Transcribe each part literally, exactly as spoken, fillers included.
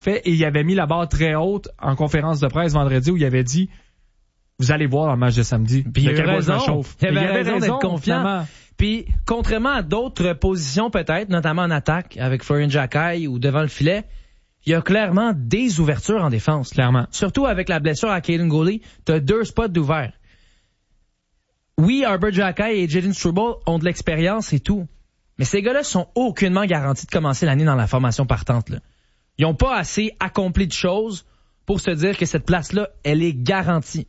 fait, et il avait mis la barre très haute en conférence de presse vendredi où il avait dit vous allez voir dans le match de samedi. Puis il avait raison. Il avait, il avait raison d'être confiant. Finalement. Puis contrairement à d'autres positions peut-être, notamment en attaque avec Florian Jacquet ou devant le filet, il y a clairement des ouvertures en défense. Clairement. Surtout avec la blessure à Caden Gooley, t'as deux spots d'ouvert. Oui, Herbert Jacquet et Jaden Struble ont de l'expérience et tout. Mais ces gars-là sont aucunement garantis de commencer l'année dans la formation partante, là. Ils n'ont pas assez accompli de choses pour se dire que cette place-là, elle est garantie.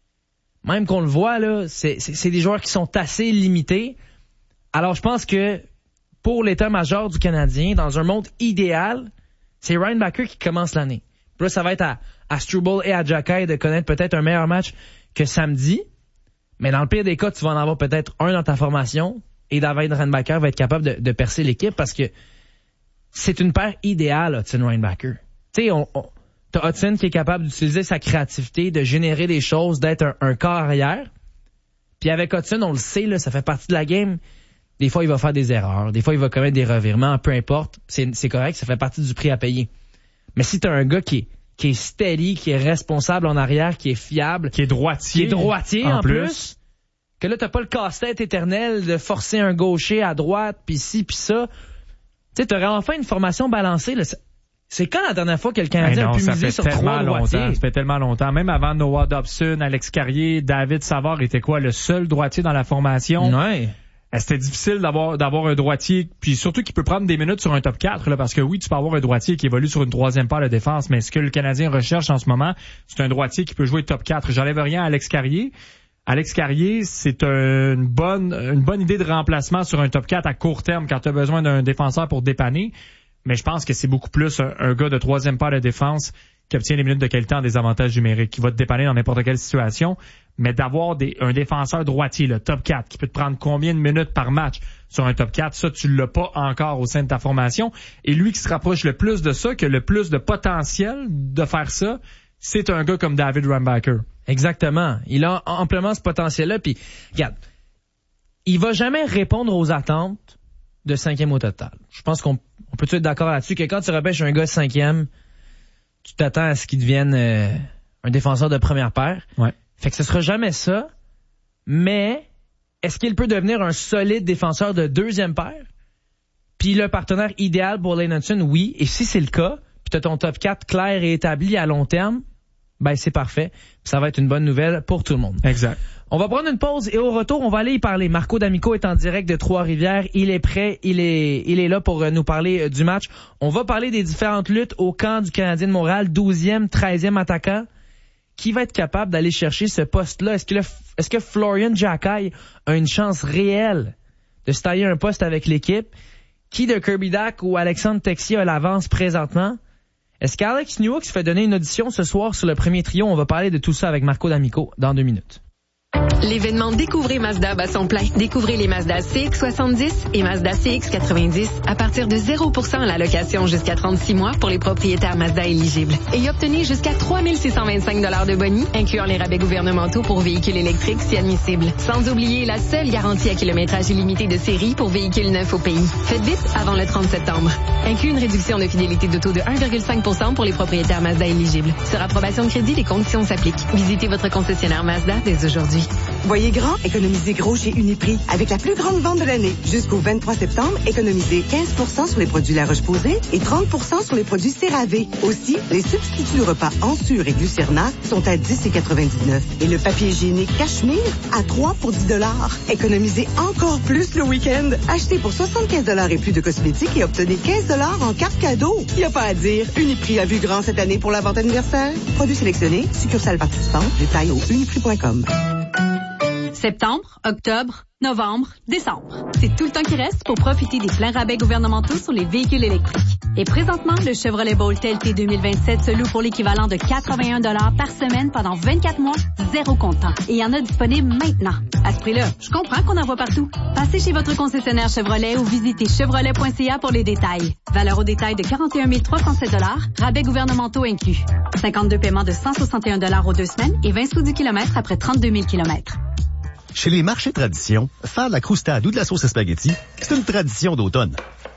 Même qu'on le voit, là, c'est, c'est, c'est des joueurs qui sont assez limités. Alors, je pense que pour l'état-major du Canadien, dans un monde idéal, c'est Ryan Backer qui commence l'année. Puis là, ça va être à, à Struble et à Jacquet de connaître peut-être un meilleur match que samedi. Mais dans le pire des cas, tu vas en avoir peut-être un dans ta formation et David Reinbacker va être capable de, de percer l'équipe parce que c'est une paire idéale, Hudson-Reinbacker. Tu sais, on, on, t'as Hudson qui est capable d'utiliser sa créativité, de générer des choses, d'être un, un corps arrière. Puis avec Hudson, on le sait, là, ça fait partie de la game. Des fois, il va faire des erreurs. Des fois, il va commettre des revirements. Peu importe. C'est, c'est correct. Ça fait partie du prix à payer. Mais si t'as un gars qui est, qui est steady, qui est responsable en arrière, qui est fiable. Qui est droitier. Qui est droitier, en, en plus. plus. Que là, t'as pas le casse-tête éternel de forcer un gaucher à droite, puis ci, puis ça. Tu sais, t'aurais enfin une formation balancée, là. C'est quand la dernière fois que le Canadien a pu miser sur trois droitiers? Ça fait tellement longtemps. Même avant Noah Dobson, Alex Carrier, David Savard était quoi, le seul droitier dans la formation? Ouais. C'était difficile d'avoir d'avoir un droitier, puis surtout qui peut prendre des minutes sur un top quatre, là, parce que oui, tu peux avoir un droitier qui évolue sur une troisième paire de défense, mais ce que le Canadien recherche en ce moment, c'est un droitier qui peut jouer top quatre. J'enlève rien à Alex Carrier. Alex Carrier, c'est une bonne une bonne idée de remplacement sur un top quatre à court terme quand tu as besoin d'un défenseur pour dépanner. Mais je pense que c'est beaucoup plus un, un gars de troisième paire de défense qui obtient les minutes de qualité en désavantage numérique, qui va te dépanner dans n'importe quelle situation. Mais d'avoir des, un défenseur droitier, le top quatre, qui peut te prendre combien de minutes par match sur un top quatre, ça, tu l'as pas encore au sein de ta formation. Et lui qui se rapproche le plus de ça, qui a le plus de potentiel de faire ça, c'est un gars comme David Reinbacker. Exactement. Il a amplement ce potentiel-là. Puis, regarde, il va jamais répondre aux attentes de cinquième au total. Je pense qu'on on peut être d'accord là-dessus que quand tu repêches un gars cinquième, tu t'attends à ce qu'il devienne euh, un défenseur de première paire. Ouais. Fait que ce sera jamais ça. Mais est-ce qu'il peut devenir un solide défenseur de deuxième paire? Puis le partenaire idéal pour Lane Hutson, oui. Et si c'est le cas, puis tu as ton top quatre clair et établi à long terme, ben c'est parfait. Puis ça va être une bonne nouvelle pour tout le monde. Exact. On va prendre une pause et au retour, on va aller y parler. Marco D'Amico est en direct de Trois-Rivières. Il est prêt, il est il est là pour nous parler du match. On va parler des différentes luttes au camp du Canadien de Montréal, douzième, treizième attaquant. Qui va être capable d'aller chercher ce poste-là? Est-ce que, le, est-ce que Florian Jacquet a une chance réelle de se tailler un poste avec l'équipe? Qui de Kirby Dach ou Alexandre Texier a l'avance présentement? Est-ce qu'Alex Newhook se fait donner une audition ce soir sur le premier trio? On va parler de tout ça avec Marco D'Amico dans deux minutes. L'événement Découvrez Mazda bat son plein. Découvrez les Mazda C X soixante-dix et Mazda C X quatre-vingt-dix à partir de zéro pour cent à la location jusqu'à trente-six mois pour les propriétaires Mazda éligibles. Et obtenez jusqu'à trois mille six cent vingt-cinq dollars de boni, incluant les rabais gouvernementaux pour véhicules électriques si admissibles. Sans oublier la seule garantie à kilométrage illimité de série pour véhicules neufs au pays. Faites vite avant le trente septembre. Inclut une réduction de fidélité d'auto de un virgule cinq pour cent pour les propriétaires Mazda éligibles. Sur approbation de crédit, les conditions s'appliquent. Visitez votre concessionnaire Mazda dès aujourd'hui. Voyez grand, économisez gros chez Uniprix. Avec la plus grande vente de l'année. Jusqu'au vingt-trois septembre, économisez quinze pour cent sur les produits La Roche-Posay et trente pour cent sur les produits CeraVe. Aussi, les substituts repas Ensure et Glucerna sont à dix virgule quatre-vingt-dix-neuf. Et le papier hygiénique Cachemire à trois pour dix dollars. Économisez encore plus le week-end. Achetez pour soixante-quinze dollars et plus de cosmétiques et obtenez quinze dollars en carte cadeau. Y a pas à dire. Uniprix a vu grand cette année pour la vente anniversaire. Produits sélectionnés, succursale participante, détail au uniprix point com. Septembre, octobre, novembre, décembre. C'est tout le temps qui reste pour profiter des pleins rabais gouvernementaux sur les véhicules électriques. Et présentement, le Chevrolet Bolt L T deux mille vingt-sept se loue pour l'équivalent de quatre-vingt-un dollars par semaine pendant vingt-quatre mois, zéro comptant. Et il y en a disponible maintenant. À ce prix-là, je comprends qu'on en voit partout. Passez chez votre concessionnaire Chevrolet ou visitez chevrolet point c a pour les détails. Valeur au détail de quarante et un mille trois cent sept dollars, rabais gouvernementaux inclus. cinquante-deux paiements de cent soixante et un dollars aux deux semaines et vingt sous du kilomètre après trente-deux mille kilomètres. Chez les marchés tradition, faire de la croustade ou de la sauce à spaghetti, c'est une tradition d'automne.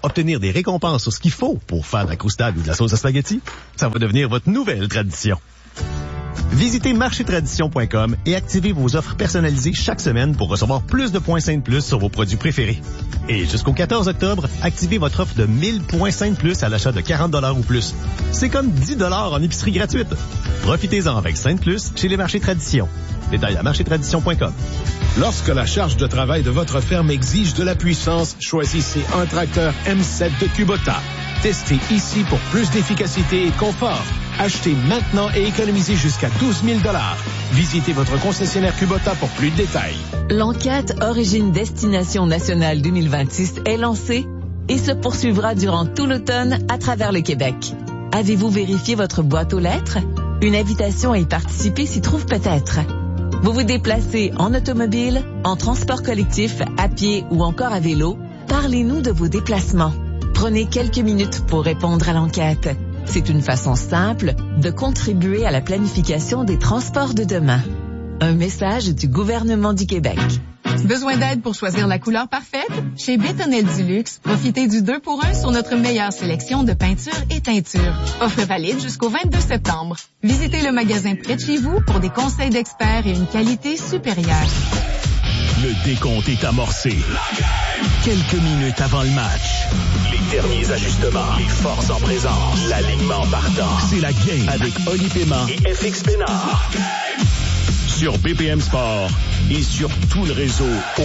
obtenir des récompenses sur ce qu'il faut pour faire de la croustade ou de la sauce à spaghetti, ça va devenir votre nouvelle tradition. Visitez marché tradition point com et activez vos offres personnalisées chaque semaine pour recevoir plus de points Saint de plus sur vos produits préférés. Et jusqu'au quatorze octobre, activez votre offre de mille points Saint de plus à l'achat de quarante dollars ou plus. C'est comme dix dollars en épicerie gratuite. Profitez-en avec Saint de plus chez les marchés tradition. Détails à marché tradition point com. Lorsque la charge de travail de votre ferme exige de la puissance, choisissez un tracteur M sept de Kubota. Testez ici pour plus d'efficacité et de confort. Achetez maintenant et économisez jusqu'à douze mille dollars. Visitez votre concessionnaire Kubota pour plus de détails. L'enquête Origine Destination Nationale deux mille vingt-six est lancée et se poursuivra durant tout l'automne à travers le Québec. Avez-vous vérifié votre boîte aux lettres? Une invitation à y participer s'y trouve peut-être. Vous vous déplacez en automobile, en transport collectif, à pied ou encore à vélo? Parlez-nous de vos déplacements. Prenez quelques minutes pour répondre à l'enquête. C'est une façon simple de contribuer à la planification des transports de demain. Un message du gouvernement du Québec. Besoin d'aide pour choisir la couleur parfaite? Chez Bétonnel du Luxe, profitez du deux pour un sur notre meilleure sélection de peintures et teintures. Offre valide jusqu'au vingt-deux septembre. Visitez le magasin près de chez vous pour des conseils d'experts et une qualité supérieure. Le décompte est amorcé. Quelques minutes avant le match. Les derniers ajustements. Les forces en présence. L'alignement partant. C'est la game avec Oli Paiement et F X Pénard. Sur B P M Sport et sur tout le réseau O.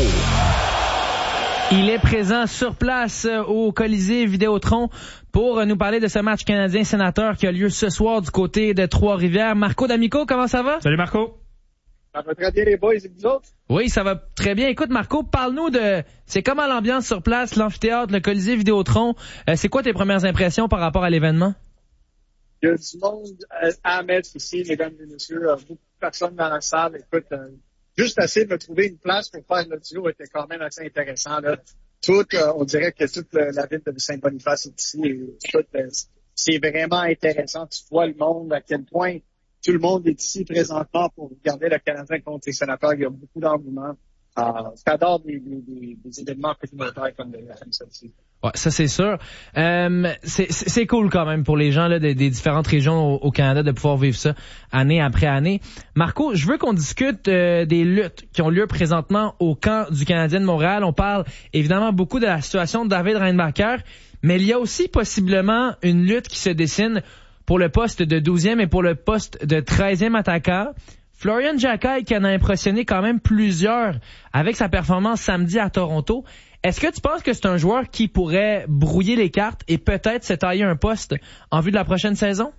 Il est présent sur place au Colisée Vidéotron pour nous parler de ce match canadien-sénateur qui a lieu ce soir du côté de Trois-Rivières. Marco D'Amico, comment ça va? Salut Marco. Ça va très bien les boys et vous autres? Oui, ça va très bien. Écoute Marco, parle-nous de... C'est comment l'ambiance sur place, l'amphithéâtre, le Colisée Vidéotron. Euh, c'est quoi tes premières impressions par rapport à l'événement? Il y a du monde à mettre ici, mesdames et messieurs. Beaucoup de personnes dans la salle. Écoute, euh, juste assez de me trouver une place pour faire le duo était quand même assez intéressant. Là. Tout, euh, on dirait que toute le, la ville de Saint-Boniface est ici. Et tout, euh, c'est vraiment intéressant. Tu vois le monde, à quel point tout le monde est ici présentement pour regarder le Canadien contre les Sénateurs. Il y a beaucoup d'engouement. Euh, J'adore des, des, des, des événements communautaires comme celle-ci. Ouais, ça c'est sûr. Euh, c'est, c'est cool quand même pour les gens là, des, des différentes régions au, au Canada de pouvoir vivre ça année après année. Marco, je veux qu'on discute euh, des luttes qui ont lieu présentement au camp du Canadien de Montréal. On parle évidemment beaucoup de la situation de David Reinbacher, mais il y a aussi possiblement une lutte qui se dessine pour le poste de douzième et pour le poste de treizième attaquant. Florian Jacquet qui en a impressionné quand même plusieurs avec sa performance samedi à Toronto. Est-ce que tu penses que c'est un joueur qui pourrait brouiller les cartes et peut-être se tailler un poste en vue de la prochaine saison?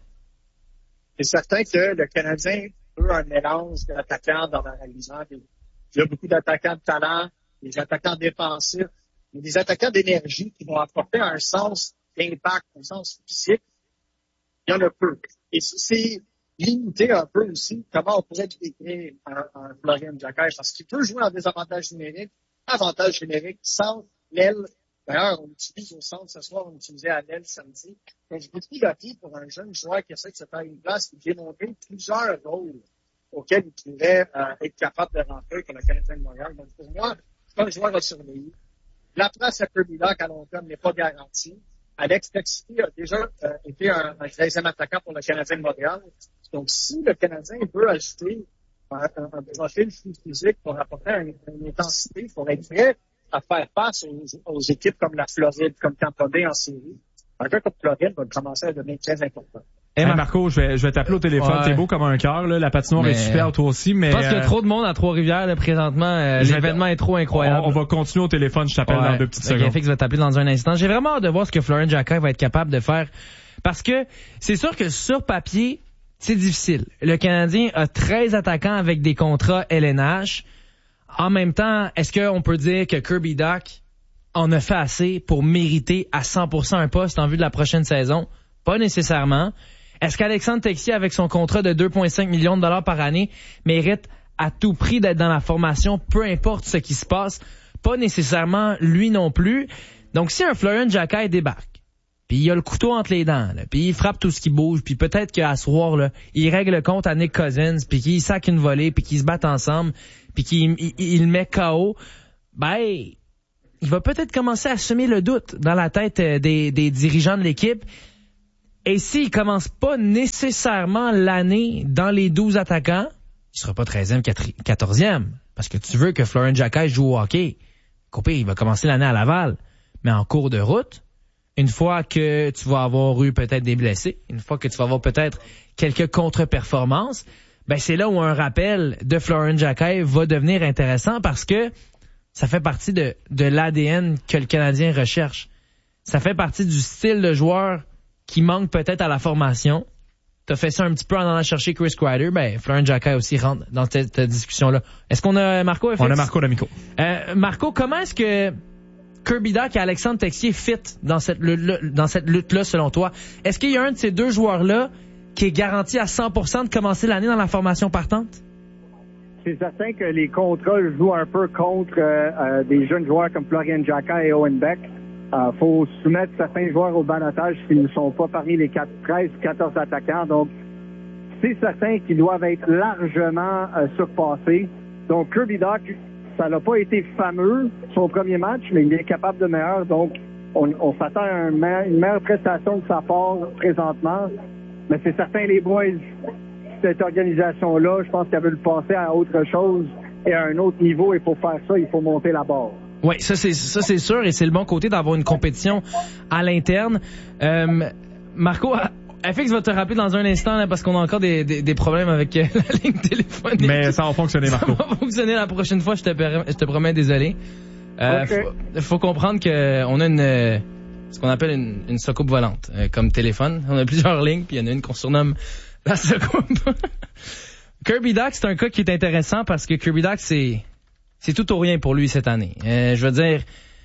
C'est certain que le Canadien veut un mélange d'attaquants dans la réalisation. Il y a beaucoup d'attaquants de talent, des attaquants défensifs, mais des attaquants d'énergie qui vont apporter un sens d'impact, un sens physique. Il y en a peu. Et c'est limité un peu aussi comment on pourrait décrire un, un Florian Jacquet, parce qu'il peut jouer en désavantage numérique, avantage numérique, centre, l'aile. D'ailleurs, on utilise au centre ce soir, on utilisait à l'aile samedi. Donc, j'ai beaucoup d'appui pour un jeune joueur qui essaie de se faire une place, qui vient montrer plusieurs rôles auxquels il pourrait euh, être capable de rentrer pour le Canadien de Montréal. Donc, pour moi, c'est un joueur à surveiller. La place à Kirby Dach à long terme n'est pas garantie. Alex Texier a déjà euh, été un, un treizième attaquant pour le Canadien de Montréal. Donc, si le Canadien veut ajouter un, un, un profil physique pour apporter une, une intensité, pour être prêt à faire face aux, aux équipes comme la Floride, comme Tampa Bay en série, un gars comme Floride va commencer à devenir très important. Hey Marco, je vais, je vais t'appeler au téléphone. Ouais. T'es beau comme un cœur, là. La patinoire mais... est super, toi aussi, mais... Je pense qu'il y a trop de monde à Trois-Rivières, là, présentement. Euh, l'événement est trop incroyable. On, on va continuer au téléphone, je t'appelle ouais. dans deux petites okay, secondes. Fix va t'appeler dans un instant. J'ai vraiment hâte de voir ce que Florian Jacquet va être capable de faire. Parce que c'est sûr que sur papier, c'est difficile. Le Canadien a treize attaquants avec des contrats L N H. En même temps, est-ce qu'on peut dire que Kirby Dach en a fait assez pour mériter à cent pour cent un poste en vue de la prochaine saison? Pas nécessairement. Est-ce qu'Alexandre Texier, avec son contrat de deux virgule cinq millions de dollars par année, mérite à tout prix d'être dans la formation, peu importe ce qui se passe? Pas nécessairement lui non plus. Donc, si un Florian Jacquet débarque, puis il a le couteau entre les dents, là, puis il frappe tout ce qui bouge, puis peut-être qu'à ce soir, là, il règle le compte à Nick Cousins, puis qu'il sac une volée, puis qu'ils se battent ensemble, puis qu'il il, il le met K O, ben... il va peut-être commencer à semer le doute dans la tête des, des dirigeants de l'équipe. Et s'il commence pas nécessairement l'année dans les douze attaquants, il sera pas treizième, quatorzième. Parce que tu veux que Florent Jacquet joue au hockey. Coupé, il va commencer l'année à Laval. Mais en cours de route, une fois que tu vas avoir eu peut-être des blessés, une fois que tu vas avoir peut-être quelques contre-performances, ben c'est là où un rappel de Florent Jacquet va devenir intéressant parce que ça fait partie de, de l'A D N que le Canadien recherche. Ça fait partie du style de joueur qui manque peut-être à la formation. T'as fait ça un petit peu en allant chercher Chris Kreider. Ben, Florent Jacquet aussi rentre dans cette, cette discussion-là. Est-ce qu'on a Marco? F X? On a Marco D'Amico. Euh, Marco, comment est-ce que Kirby Dach et Alexandre Texier fit dans cette lutte-là, dans cette lutte-là, selon toi? Est-ce qu'il y a un de ces deux joueurs-là qui est garanti à cent pour cent de commencer l'année dans la formation partante? C'est certain que les contrats jouent un peu contre euh, euh, des jeunes joueurs comme Florent Jacquet et Owen Beck. Il euh, faut soumettre certains joueurs au balotage s'ils ne sont pas parmi les treize ou quatorze attaquants. Donc, c'est certain qu'ils doivent être largement euh, surpassés. Donc, Kirby Dach, ça n'a pas été fameux, son premier match, mais il est capable de meilleur. Donc, on, on s'attend à un me- une meilleure prestation de sa part présentement. Mais c'est certain, les boys, cette organisation-là, je pense qu'elle veut le passer à autre chose et à un autre niveau. Et pour faire ça, il faut monter la barre. Oui, ça c'est ça c'est sûr et c'est le bon côté d'avoir une compétition à l'interne. Euh, Marco, F X va te rappeler dans un instant là, parce qu'on a encore des, des, des problèmes avec euh, la ligne téléphonique. Mais ça va fonctionner, Marco. Ça va fonctionner la prochaine fois, je te, je te promets, désolé. Euh, okay. faut, faut comprendre que on a une ce qu'on appelle une, une soucoupe volante euh, comme téléphone. On a plusieurs lignes puis il y en a une qu'on surnomme la soucoupe. Kirby Dach, c'est un cas qui est intéressant parce que Kirby Dach, c'est C'est tout ou rien pour lui cette année. Euh, je veux dire,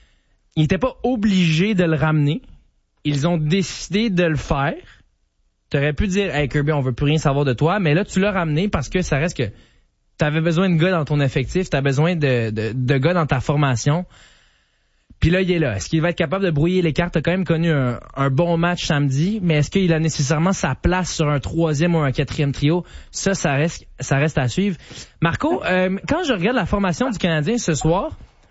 il n'était pas obligé de le ramener. Ils ont décidé de le faire. Tu aurais pu dire, hey Kirby, on veut plus rien savoir de toi, mais là, tu l'as ramené parce que ça reste que tu avais besoin de gars dans ton effectif, tu as besoin de, de, de gars dans ta formation. Puis là, il est là. Est-ce qu'il va être capable de brouiller les cartes? Tu as quand même connu un, un bon match samedi, mais est-ce qu'il a nécessairement sa place sur un troisième ou un quatrième trio? Ça, ça reste, ça reste à suivre. Marco, euh, quand je regarde la formation du Canadien ce soir,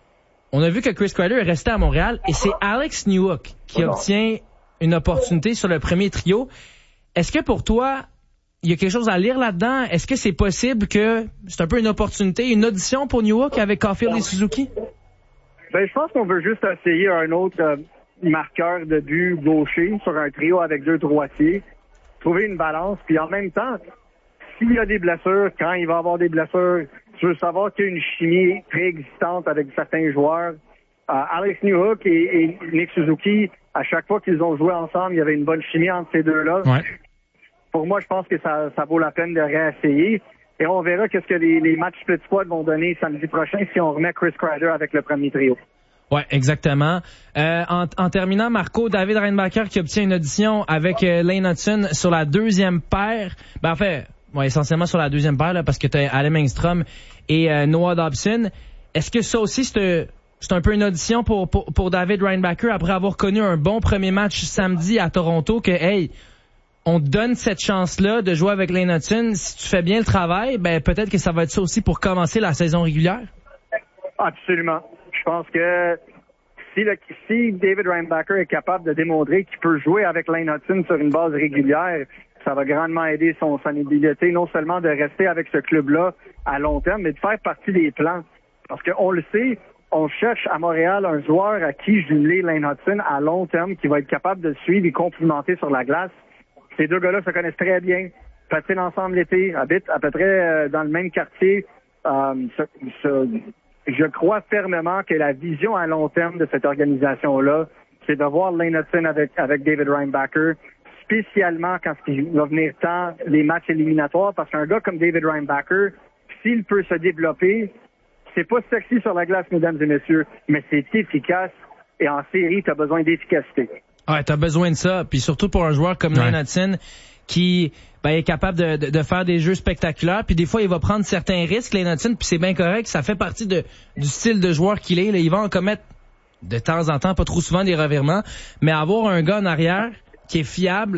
on a vu que Chris Kreider est resté à Montréal et c'est Alex Newhook qui obtient une opportunité sur le premier trio. Est-ce que pour toi, il y a quelque chose à lire là-dedans? Est-ce que c'est possible que c'est un peu une opportunité, une audition pour Newhook avec Caulfield et Suzuki? Ben, je pense qu'on veut juste essayer un autre euh, marqueur de but gaucher sur un trio avec deux droitiers, trouver une balance, puis en même temps, s'il y a des blessures, quand il va y avoir des blessures, tu veux savoir qu'il y a une chimie préexistante avec certains joueurs. Euh, Alex Newhook et, et Nick Suzuki, à chaque fois qu'ils ont joué ensemble, il y avait une bonne chimie entre ces deux-là. Ouais. Pour moi, je pense que ça, ça vaut la peine de réessayer. Et on verra qu'est-ce que les, les matchs split squad vont donner samedi prochain si on remet Chris Kreider avec le premier trio. Ouais, exactement. Euh, en, en terminant, Marco, David Reinbacher qui obtient une audition avec euh, Lane Hutson sur la deuxième paire. Ben en fait, ouais, essentiellement sur la deuxième paire là, parce que t'as Adam Engstrom et euh, Noah Dobson. Est-ce que ça aussi c'est, c'est un peu une audition pour, pour, pour David Reinbacher après avoir connu un bon premier match samedi à Toronto que hey, on te donne cette chance-là de jouer avec Lane Hutson. Si tu fais bien le travail, ben peut-être que ça va être ça aussi pour commencer la saison régulière. Absolument. Je pense que si, le, si David Reinbacher est capable de démontrer qu'il peut jouer avec Lane Hutson sur une base régulière, ça va grandement aider son, son habilité non seulement de rester avec ce club-là à long terme, mais de faire partie des plans. Parce qu'on le sait, on cherche à Montréal un joueur à qui jumeler Lane Hutson à long terme qui va être capable de suivre et complimenter sur la glace. Ces deux gars-là se connaissent très bien, patinent ensemble l'été, habitent à peu près euh, dans le même quartier. Euh, ce, ce, je crois fermement que la vision à long terme de cette organisation-là, c'est de voir Lane Hutson avec, avec David Reinbacher, spécialement quand il va venir temps des matchs éliminatoires, parce qu'un gars comme David Reinbacher, s'il peut se développer, c'est pas sexy sur la glace, mesdames et messieurs, mais c'est efficace, et en série, tu as besoin d'efficacité. Ouais, t'as besoin de ça. Puis surtout pour un joueur comme Lane Hutson qui ben, est capable de, de, de faire des jeux spectaculaires. Puis des fois, il va prendre certains risques, Lane Hutson, puis c'est bien correct. Ça fait partie de, du style de joueur qu'il est. Là, il va en commettre de temps en temps, pas trop souvent, des revirements. Mais avoir un gars en arrière qui est fiable,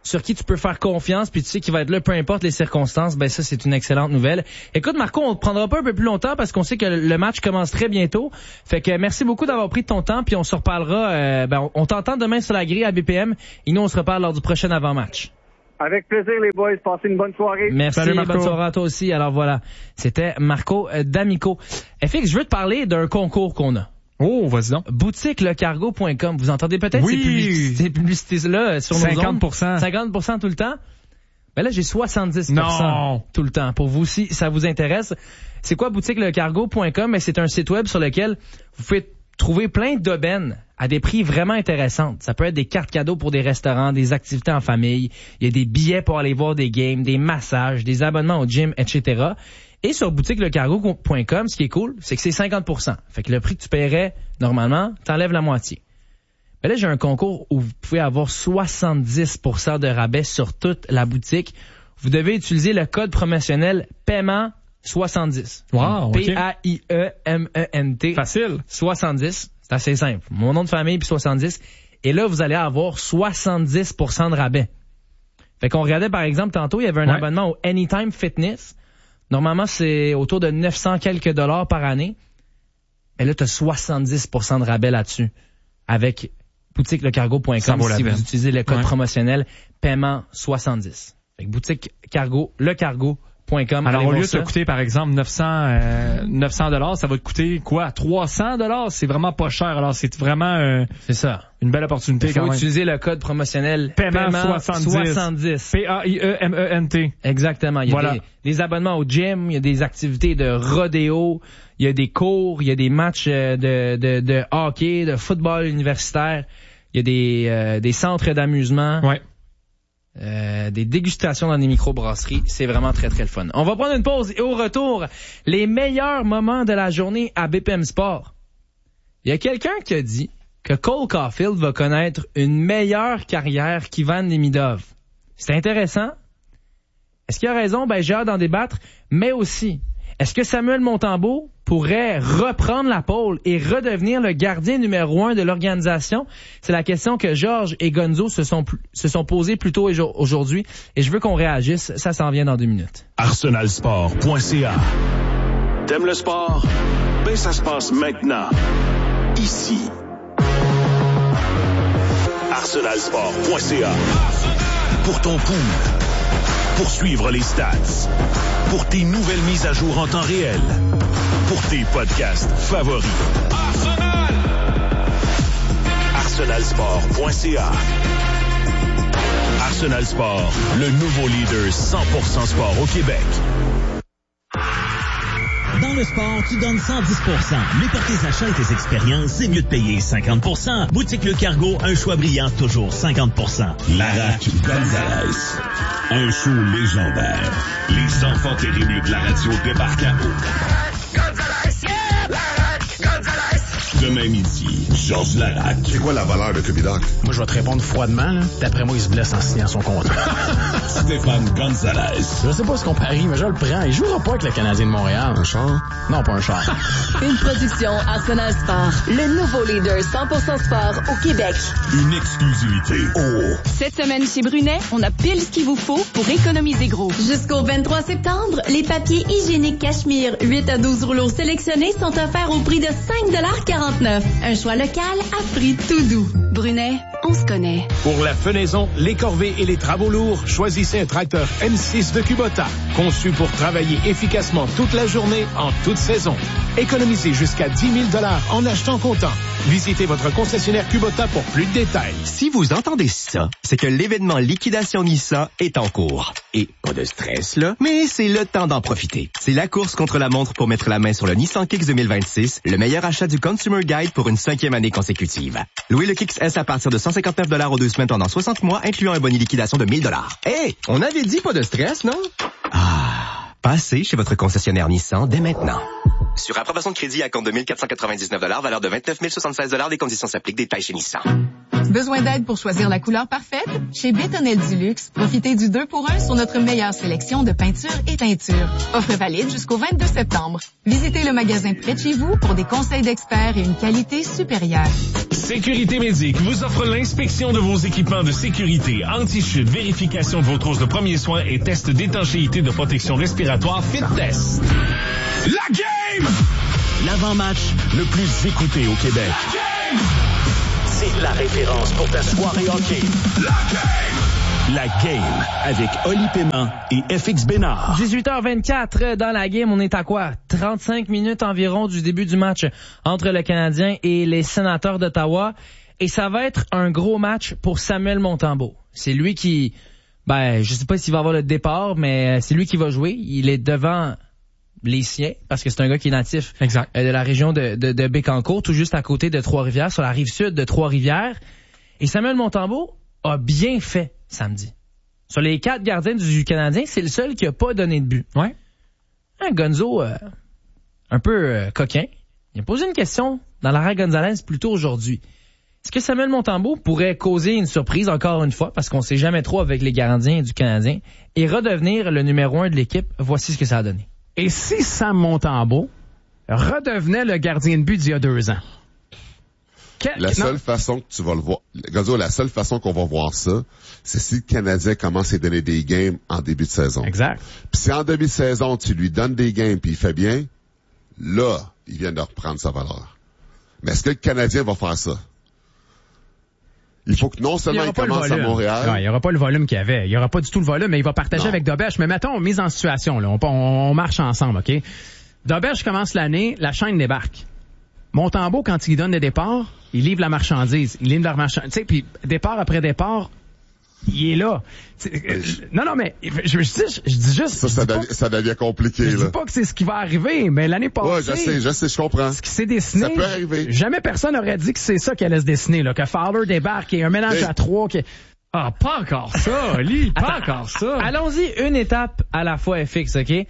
sur qui tu peux faire confiance, puis tu sais qu'il va être là peu importe les circonstances, ben ça, c'est une excellente nouvelle. Écoute, Marco, on te prendra pas un peu plus longtemps parce qu'on sait que le match commence très bientôt. Fait que merci beaucoup d'avoir pris de ton temps, puis on se reparlera. Euh, ben, on t'entend demain sur la grille à B P M, et nous, on se reparle lors du prochain avant-match. Avec plaisir, les boys. Passez une bonne soirée. Merci, Salut, Marco. bonne soirée à toi aussi. Alors voilà, c'était Marco D'Amico. F X, je veux te parler d'un concours qu'on a. Oh, vas-y donc. boutique le cargo point com. Vous entendez peut-être oui. ces publicités, ces publicités-là sur nos cinquante pour cent. ondes? cinquante pour cent tout le temps? Ben là, j'ai soixante-dix pour cent non. tout le temps. Pour vous, si ça vous intéresse, c'est quoi boutique le cargo point com? Ben, c'est un site web sur lequel vous pouvez trouver plein d'aubaines à des prix vraiment intéressants. Ça peut être des cartes cadeaux pour des restaurants, des activités en famille, il y a des billets pour aller voir des games, des massages, des abonnements au gym, et cetera. Et sur boutique le cargo point com, ce qui est cool, c'est que c'est cinquante pour cent. Fait que le prix que tu paierais, normalement, t'enlèves la moitié. Mais là, j'ai un concours où vous pouvez avoir soixante-dix pour cent de rabais sur toute la boutique. Vous devez utiliser le code promotionnel paiement soixante-dix. Wow, okay. P A I E M E N T. Facile. soixante-dix. C'est assez simple. Mon nom de famille puis soixante-dix. Et là, vous allez avoir soixante-dix pour cent de rabais. Fait qu'on regardait, par exemple, tantôt, il y avait un ouais. abonnement au Anytime Fitness. Normalement, c'est autour de neuf cents quelques dollars par année. Et là, tu as soixante-dix pour cent de rabais là-dessus avec boutique le cargo point com si vous utilisez le code ouais. promotionnel paiement soixante-dix. Fait que boutique cargo, le cargo point com. Alors, au lieu de te coûter, par exemple, neuf cents dollars, ça va te coûter quoi? trois cents dollars? C'est vraiment pas cher. Alors, c'est vraiment euh, c'est ça. Une belle opportunité quand même. Il faut utiliser le code promotionnel paiement, paiement soixante-dix. P A I E M E N T. Exactement. Il y a voilà. des, des abonnements au gym, il y a des activités de rodéo, il y a des cours, il y a des matchs de, de, de hockey, de football universitaire, il y a des, euh, des centres d'amusement. Ouais. Euh, des dégustations dans des microbrasseries, c'est vraiment très très le fun. On va prendre une pause et au retour, les meilleurs moments de la journée à B P M Sport. Il y a quelqu'un qui a dit que Cole Caulfield va connaître une meilleure carrière qu'Ivan Demidov. C'est intéressant. Est-ce qu'il a raison? Ben, j'ai hâte d'en débattre. Mais aussi, est-ce que Samuel Montembeault pourrait reprendre la pole et redevenir le gardien numéro un de l'organisation? C'est la question que Georges et Gonzo se sont, se sont posées plus tôt aujourd'hui. Et je veux qu'on réagisse. Ça s'en vient dans deux minutes. arsenal sport point c a. T'aimes le sport? Ben, ça se passe maintenant. Ici. arsenal sport point c a. Pour ton pool. Pour suivre les stats. Pour tes nouvelles mises à jour en temps réel. Pour tes podcasts favoris. Arsenal! arsenal sport point c a. Arsenal Sport, le nouveau leader cent pour cent sport au Québec. Dans le sport, tu donnes cent dix pour cent. Mais pour tes achats et tes expériences, c'est mieux de payer cinquante pour cent. Boutique Le Cargo, un choix brillant, toujours cinquante pour cent. Larac Gonzalez, un show légendaire. Les enfants terribles de la radio débarquent à eau. Gonzalez, yeah! Larac Gonzalez. Demain midi, Georges Larac. C'est quoi la valeur de Cubidoc? Moi, je vais te répondre froidement. Là. D'après moi, il se blesse en signant son contrat. Stéphane Gonzalez. Je sais pas ce qu'on parie, mais je le prends. Il jouera pas avec le Canadien de Montréal. Un char? Non, pas un char. Une production Arsenal Sport. Le nouveau leader cent pour cent sport au Québec. Une exclusivité. Oh. Cette semaine chez Brunet, on a pile ce qu'il vous faut pour économiser gros. Jusqu'au vingt-trois septembre, les papiers hygiéniques Cachemire huit à douze rouleaux sélectionnés sont offerts au prix de cinq dollars quarante-neuf. Un choix local à prix tout doux. Brunet, on se connaît. Pour la fenaison, les corvées et les travaux lourds, choisissez un tracteur M six de Kubota. Conçu pour travailler efficacement toute la journée, en toute saison. Économisez jusqu'à dix mille dollars en achetant comptant. Visitez votre concessionnaire Kubota pour plus de détails. Si vous entendez ça, c'est que l'événement Liquidation Nissan est en cours. Et pas de stress, là, mais c'est le temps d'en profiter. C'est la course contre la montre pour mettre la main sur le Nissan Kicks deux mille vingt-six, le meilleur achat du Consumer Guide pour une cinquième année consécutive. Louez le Kicks S à partir de cent cinquante-neuf dollars aux deux semaines pendant soixante mois, incluant un boni liquidation de mille dollars. Hey, on avait dit pas de stress, non? Ah, passez chez votre concessionnaire Nissan dès maintenant. Sur approbation de crédit à compte de mille quatre cent quatre-vingt-dix-neuf dollars, valeur de vingt-neuf mille soixante-seize dollars, les conditions s'appliquent, détails chez Nissan. Besoin d'aide pour choisir la couleur parfaite? Chez Bétonnel Duluxe, profitez du deux pour un sur notre meilleure sélection de peintures et teintures. Offre valide jusqu'au vingt-deux septembre. Visitez le magasin près de chez vous pour des conseils d'experts et une qualité supérieure. Sécurité Médic vous offre l'inspection de vos équipements de sécurité, anti-chute, vérification de vos trousses de premiers soins et test d'étanchéité de protection respiratoire Fit Test. La game! L'avant-match le plus écouté au Québec. La game! C'est la référence pour ta soirée hockey. La game! La game avec Oli Paiement et F X Bénard. dix-huit heures vingt-quatre dans la game, on est à quoi? trente-cinq minutes environ du début du match entre le Canadien et les Sénateurs d'Ottawa. Et ça va être un gros match pour Samuel Montembeault. C'est lui qui, ben, je sais pas s'il va avoir le départ, mais c'est lui qui va jouer. Il est devant les siens, parce que c'est un gars qui est natif exact. de la région de, de, de Bécancour, tout juste à côté de Trois-Rivières, sur la rive sud de Trois-Rivières. Et Samuel Montembeault a bien fait samedi. Sur les quatre gardiens du Canadien, c'est le seul qui a pas donné de but. Ouais. Un Gonzo euh, un peu euh, coquin. Il a posé une question dans l'arrêt Gonzalez plus tôt aujourd'hui. Est-ce que Samuel Montembeault pourrait causer une surprise encore une fois, parce qu'on sait jamais trop avec les gardiens du Canadien, et redevenir le numéro un de l'équipe? Voici ce que ça a donné. Et si Sam Montembeault redevenait le gardien de but d'il y a deux ans? Quel... La seule non. façon que tu vas le voir, Gonzo, la seule façon qu'on va voir ça, c'est si le Canadien commence à donner des games en début de saison. Exact. Puis si en début de saison, tu lui donnes des games puis il fait bien, là, il vient de reprendre sa valeur. Mais est-ce que le Canadien va faire ça? Il faut que non seulement il, il commence à Montréal. Ouais, il n'y aura pas le volume qu'il y avait. Il n'y aura pas du tout le volume, mais il va partager non. avec Doberge. Mais mettons, mise en situation, là. On, on, on marche ensemble, OK? Doberge commence l'année, la chaîne débarque. Montembeault, quand il donne des départs, il livre la marchandise. Il livre la marchandise. Tu sais, puis départ après départ, il est là. Euh, non, non, mais je, je, je, je dis juste... Ça, ça, devient, que, ça devient compliqué, je là. dis pas que c'est ce qui va arriver, mais l'année passée... Ouais, je sais, je sais, je comprends. Ce qui s'est dessiné... Ça peut arriver. Jamais personne n'aurait dit que c'est ça qui allait se dessiner, là. Que Fowler débarque et un mélange hey. à trois qui... Ah, pas encore ça, Oli, pas Attends, encore ça. Allons-y une étape à la fois, F X, OK?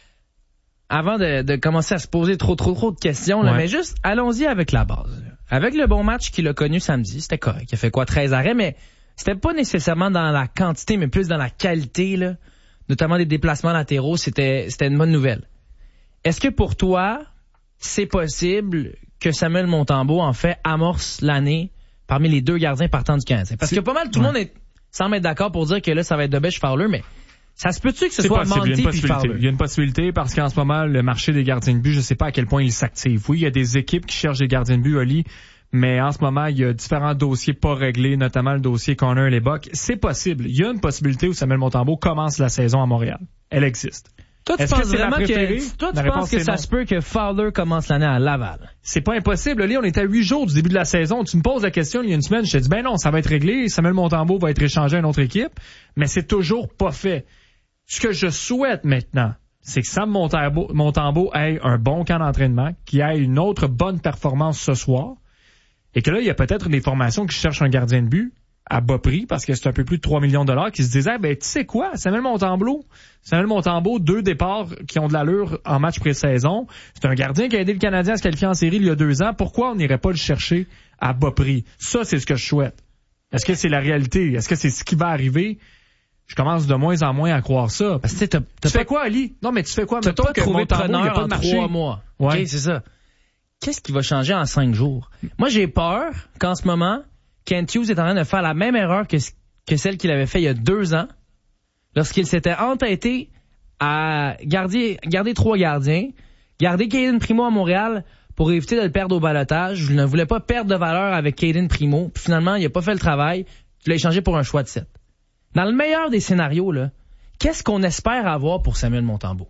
Avant de, de commencer à se poser trop, trop, trop de questions, là, ouais. mais juste, allons-y avec la base. Avec le bon match qu'il a connu samedi, c'était correct. Il a fait quoi, treize arrêts, mais c'était pas nécessairement dans la quantité, mais plus dans la qualité, là. Notamment des déplacements latéraux, c'était, c'était une bonne nouvelle. Est-ce que pour toi, c'est possible que Samuel Montembeault, en fait, amorce l'année parmi les deux gardiens partants du Canadien? Parce c'est... que pas mal, tout le ouais. monde est, semble être d'accord pour dire que là, ça va être Doberge Fowler, mais ça se peut-tu que ce c'est soit possible, Monty puis Fowler? Il y a une possibilité parce qu'en ce moment, le marché des gardiens de but, je sais pas à quel point il s'active. Oui, il y a des équipes qui cherchent des gardiens de but, Oli, mais en ce moment, il y a différents dossiers pas réglés, notamment le dossier Connor Lebuck. C'est possible. Il y a une possibilité où Samuel Montembeault commence la saison à Montréal. Elle existe. Toi, tu Est-ce penses que c'est vraiment la que, toi, tu penses que ça non. se peut que Fowler commence l'année à Laval? C'est pas impossible. Oli, on est à huit jours du début de la saison. Tu me poses la question il y a une semaine, je te dis, ben non, ça va être réglé. Samuel Montembeault va être échangé à une autre équipe. Mais c'est toujours pas fait. Ce que je souhaite maintenant, c'est que Sam Montembeault, Montembeault ait un bon camp d'entraînement, qu'il ait une autre bonne performance ce soir, et que là, il y a peut-être des formations qui cherchent un gardien de but à bas prix, parce que c'est un peu plus de trois millions de dollars, qui se disaient, ben, tu sais quoi, Samuel Montembeault, Samuel Montembeault, deux départs qui ont de l'allure en match pré-saison. C'est un gardien qui a aidé le Canadien à se qualifier en série il y a deux ans. Pourquoi on n'irait pas le chercher à bas prix? Ça, c'est ce que je souhaite. Est-ce que c'est la réalité? Est-ce que c'est ce qui va arriver? Je commence de moins en moins à croire ça. Parce que t'as, t'as tu pas, fais quoi, Ali? Non, mais tu fais quoi? T'as Mettons pas que trouvé preneur pas en de marché. trois mois. Ouais. OK, c'est ça. Qu'est-ce qui va changer en cinq jours? Moi, j'ai peur qu'en ce moment, Kent Hughes est en train de faire la même erreur que, que celle qu'il avait fait il y a deux ans, lorsqu'il s'était entêté à garder, garder trois gardiens, garder Caden Primo à Montréal pour éviter de le perdre au balotage. Je ne voulais pas perdre de valeur avec Caden Primo. Puis finalement, il a pas fait le travail. Je l'ai échangé pour un choix de sept. Dans le meilleur des scénarios, là, qu'est-ce qu'on espère avoir pour Samuel Montembeault?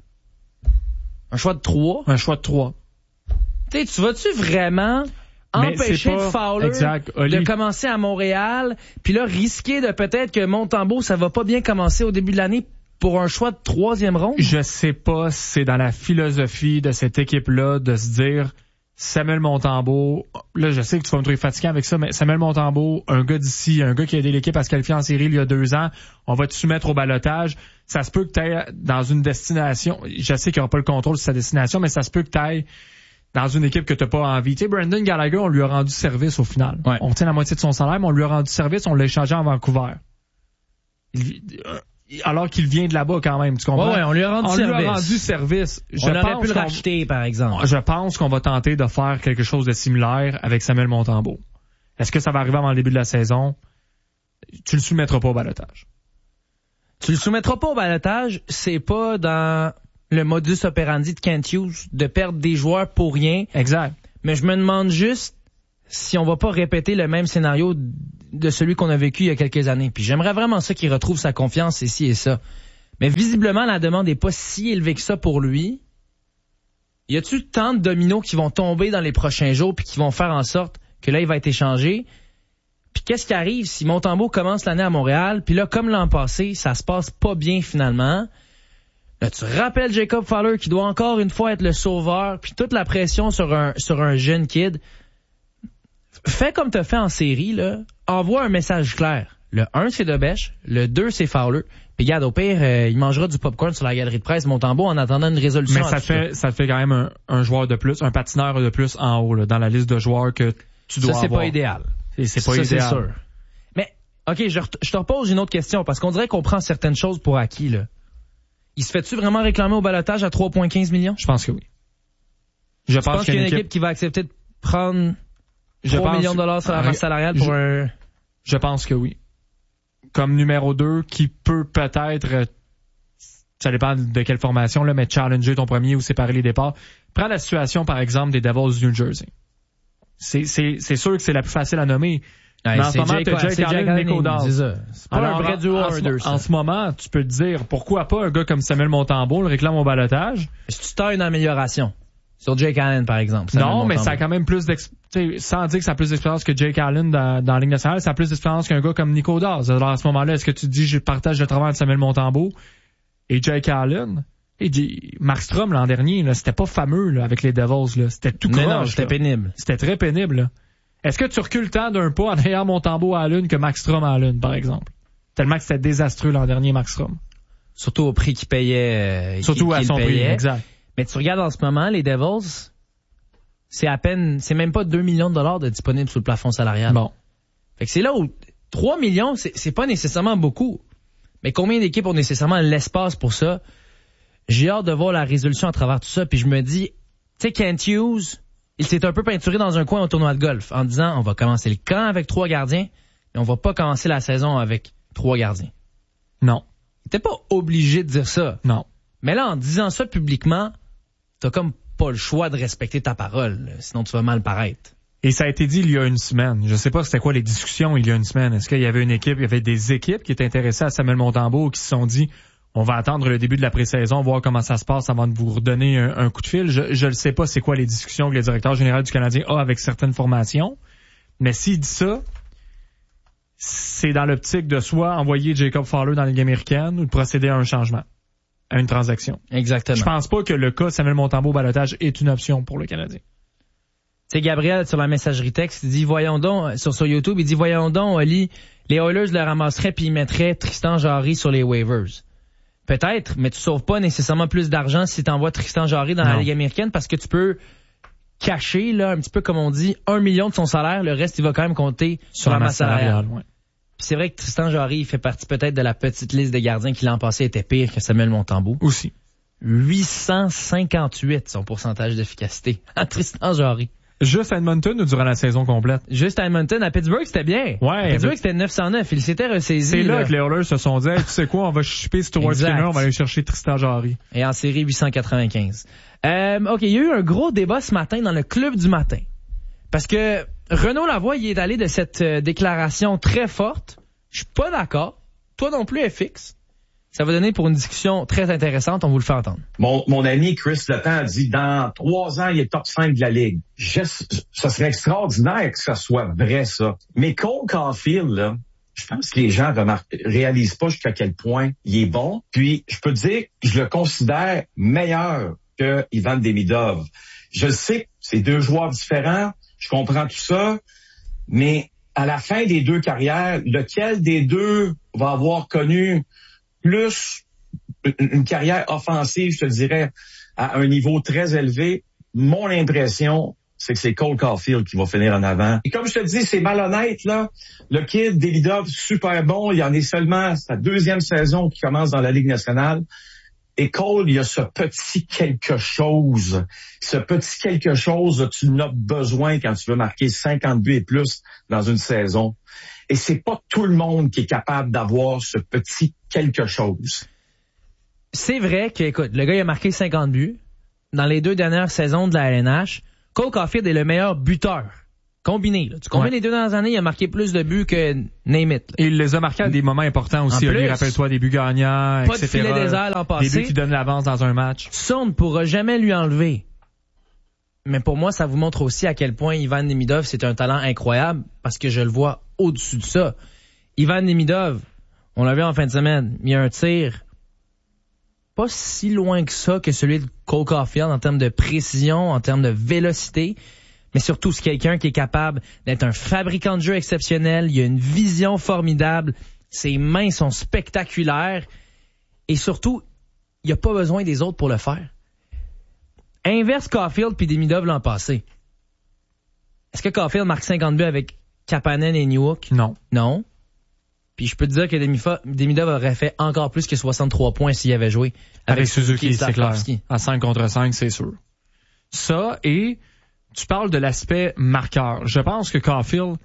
Un choix de trois? Un choix de trois. Tu sais, tu vas-tu vraiment mais empêcher pas... Fowler exact, Oli. de commencer à Montréal, puis là, risquer de peut-être que Montembeault, ça va pas bien commencer au début de l'année pour un choix de troisième ronde? Je sais pas si c'est dans la philosophie de cette équipe-là de se dire Samuel Montembeault, là je sais que tu vas me trouver fatiguant avec ça, mais Samuel Montembeault, un gars d'ici, un gars qui a aidé l'équipe à se qualifier en série il y a deux ans, on va te soumettre au balotage. Ça se peut que tu ailles dans une destination, je sais qu'il n'y aura pas le contrôle sur sa destination, mais ça se peut que tu ailles dans une équipe que tu n'as pas envie. Tu sais, Brendan Gallagher, on lui a rendu service au final. Ouais. On tient la moitié de son salaire, mais on lui a rendu service, on l'a échangé en Vancouver. Il, euh, alors qu'il vient de là-bas quand même, tu comprends? Ouais, ouais, on lui a rendu on service. On lui a rendu service. Je on aurait pense pu le racheter, par exemple. Je pense qu'on va tenter de faire quelque chose de similaire avec Samuel Montembeault. Est-ce que ça va arriver avant le début de la saison? Tu le soumettras pas au ballottage. Tu le soumettras pas au ballottage, c'est pas dans le modus operandi de Kent Hughes de perdre des joueurs pour rien. Exact. Mais je me demande juste si on va pas répéter le même scénario de celui qu'on a vécu il y a quelques années. Puis j'aimerais vraiment ça qu'il retrouve sa confiance et ci et ça. Mais visiblement, la demande est pas si élevée que ça pour lui. Y a-tu tant de dominos qui vont tomber dans les prochains jours puis qui vont faire en sorte que là, il va être échangé? Puis qu'est-ce qui arrive si Montembeault commence l'année à Montréal, puis là, comme l'an passé, ça se passe pas bien finalement? Là, tu rappelles Jacob Fowler qui doit encore une fois être le sauveur, puis toute la pression sur un sur un jeune kid. Fais comme t'as fait en série, là. Envoie un message clair. Le un, c'est Debèche. Le deux, c'est Fowler. Puis regarde, au pire, euh, il mangera du popcorn sur la galerie de presse Montembeault en attendant une résolution. Mais ça fait ça fait quand même un, un joueur de plus, un patineur de plus en haut, là, dans la liste de joueurs que tu dois avoir. Ça, c'est pas idéal. Et c'est pas ça, idéal. C'est sûr. Mais, OK, je, je te repose une autre question, parce qu'on dirait qu'on prend certaines choses pour acquis, là. Il se fait-tu vraiment réclamer au ballottage à trois virgule quinze millions? Je pense que oui. Je pense, pense qu'il y a une équipe... équipe qui va accepter de prendre je trois pense... millions de dollars sur la masse salariale pour je... un... Je pense que oui. Comme numéro deux, qui peut peut-être, ça dépend de quelle formation, là, mais challenger ton premier ou séparer les départs. Prends la situation, par exemple, des Devils du New Jersey. C'est, c'est, c'est sûr que c'est la plus facile à nommer. Ouais, mais en ce moment, tu as Jake Allen et Nico Daws. C'est pas Alors, un vrai duo en, un deux, en ce moment, tu peux te dire, pourquoi pas un gars comme Samuel Montembeault le réclame au ballottage? Si tu t'as une amélioration sur Jake Allen, par exemple. Samuel non, mais ça a quand même plus d'expérience, sans dire que ça a plus d'expérience que Jake Allen dans, dans la Ligue nationale, ça a plus d'expérience qu'un gars comme Nico Daws. Alors à ce moment-là, est-ce que tu dis, je partage le travail de Samuel Montembeault et Jake Allen? Et Markstrom l'an dernier, là, c'était pas fameux là, avec les Devils. Là. C'était tout croche. Non, c'était pénible. C'était très pénible. Là. Est-ce que tu recules tant d'un pas en ayant Montembeault à la Lune que Markstrom à la Lune, par exemple? Tellement que c'était désastreux l'an dernier, Markstrom. Surtout au prix qu'il payait. Euh, Surtout qu'il, à son payait. prix, exact. Mais tu regardes en ce moment, les Devils, c'est à peine, c'est même pas deux millions de dollars de disponibles sous le plafond salarial. Bon. Fait que c'est là où trois millions, c'est, c'est pas nécessairement beaucoup. Mais combien d'équipes ont nécessairement l'espace pour ça? J'ai hâte de voir la résolution à travers tout ça, puis je me dis, tu sais, Kent Hughes, il s'est un peu peinturé dans un coin au tournoi de golf en disant, on va commencer le camp avec trois gardiens, mais on va pas commencer la saison avec trois gardiens. Non. Il était pas obligé de dire ça. Non. Mais là, en disant ça publiquement, t'as comme pas le choix de respecter ta parole, sinon tu vas mal paraître. Et ça a été dit il y a une semaine. Je sais pas c'était quoi les discussions il y a une semaine. Est-ce qu'il y avait une équipe, il y avait des équipes qui étaient intéressées à Samuel Montembeault qui se sont dit, on va attendre le début de la pré-saison, voir comment ça se passe avant de vous redonner un, un coup de fil. Je, je ne sais pas c'est quoi les discussions que le directeur général du Canadien a avec certaines formations. Mais s'il dit ça, c'est dans l'optique de soit envoyer Jacob Fowler dans la Ligue américaine ou de procéder à un changement, à une transaction. Exactement. Je pense pas que le cas Samuel Montembeault au ballottage est une option pour le Canadien. Tu sais, Gabriel, sur la messagerie texte, il dit, voyons donc, sur, sur YouTube, il dit, voyons donc, Oli, les Oilers le ramasseraient puis ils mettraient Tristan Jarry sur les waivers. Peut-être, mais tu sauves pas nécessairement plus d'argent si tu envoies Tristan Jarry dans non. la Ligue américaine parce que tu peux cacher, là, un petit peu comme on dit, un million de son salaire, le reste, il va quand même compter sur, sur la masse salariale. salariale ouais. Puis c'est vrai que Tristan Jarry, il fait partie peut-être de la petite liste de gardiens qui l'an passé était pire que Samuel Montembeault. Aussi. huit cent cinquante-huit son pourcentage d'efficacité à Tristan Jarry. Juste à Edmonton ou durant la saison complète? Juste à Edmonton. À Pittsburgh, c'était bien. Ouais. À Pittsburgh, c'était neuf cent neuf. Il s'était ressaisi. C'est là, là que les Oilers se sont dit, hey, tu sais quoi, on va chipper Stuart Skinner, on va aller chercher Tristan Jarry. Et en série huit cent quatre-vingt-quinze. Euh, OK, il y a eu un gros débat ce matin dans le club du matin. Parce que Renaud Lavoie, il est allé de cette euh, déclaration très forte. Je suis pas d'accord. Toi non plus, F X. Ça va donner pour une discussion très intéressante. On vous le fait entendre. Mon, mon ami Chris Letang a dit, dans trois ans, il est top cinq de la Ligue. Je, ça serait extraordinaire que ça soit vrai, ça. Mais Cole Caulfield, là, je pense que les gens remarquent, réalisent pas jusqu'à quel point il est bon. Puis, je peux te dire, je le considère meilleur que Ivan Demidov. Je sais que c'est deux joueurs différents. Je comprends tout ça. Mais à la fin des deux carrières, lequel des deux va avoir connu plus une carrière offensive, je te dirais, à un niveau très élevé? Mon impression, c'est que c'est Cole Caulfield qui va finir en avant. Et comme je te dis, c'est malhonnête, là. Le kid, Demidov, super bon. Il en est seulement sa deuxième saison qui commence dans la Ligue nationale. Et Cole, il y a ce petit quelque chose. Ce petit quelque chose, tu en as besoin quand tu veux marquer cinquante buts et plus dans une saison. Et c'est pas tout le monde qui est capable d'avoir ce petit quelque chose. C'est vrai que, écoute, le gars il a marqué cinquante buts dans les deux dernières saisons de la L N H. Cole Caulfield est le meilleur buteur. Combiné, là. Tu combines ouais. les deux dernières années, il a marqué plus de buts que name it. Et il les a marqués à des moments importants aussi. Lui, rappelle-toi des buts gagnants, pas et cetera. De filet des ailes en passé. Des buts qui donnent l'avance dans un match. Ça, on ne pourra jamais lui enlever. Mais pour moi, ça vous montre aussi à quel point Ivan Demidov, c'est un talent incroyable, parce que je le vois au-dessus de ça. Ivan Demidov, on l'a vu en fin de semaine, il y a un tir pas si loin que ça que celui de Cole Caulfield en termes de précision, en termes de vélocité. Mais surtout, c'est quelqu'un qui est capable d'être un fabricant de jeu exceptionnel. Il a une vision formidable. Ses mains sont spectaculaires. Et surtout, il n'a pas besoin des autres pour le faire. Inverse Caulfield puis Demidov l'an passé. Est-ce que Caulfield marque cinquante buts avec Kapanen et Newhook? Non. Non. Puis je peux te dire que Demidov aurait fait encore plus que soixante-trois points s'il avait joué. Avec, avec Suzuki, c'est clair. À cinq contre cinq, c'est sûr. Ça et... Tu parles de l'aspect marqueur. Je pense que Caulfield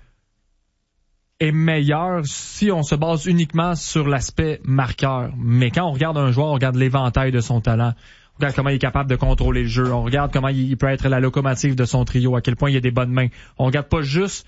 est meilleur si on se base uniquement sur l'aspect marqueur. Mais quand on regarde un joueur, on regarde l'éventail de son talent. On regarde comment il est capable de contrôler le jeu. On regarde comment il peut être la locomotive de son trio, à quel point il a des bonnes mains. On regarde pas juste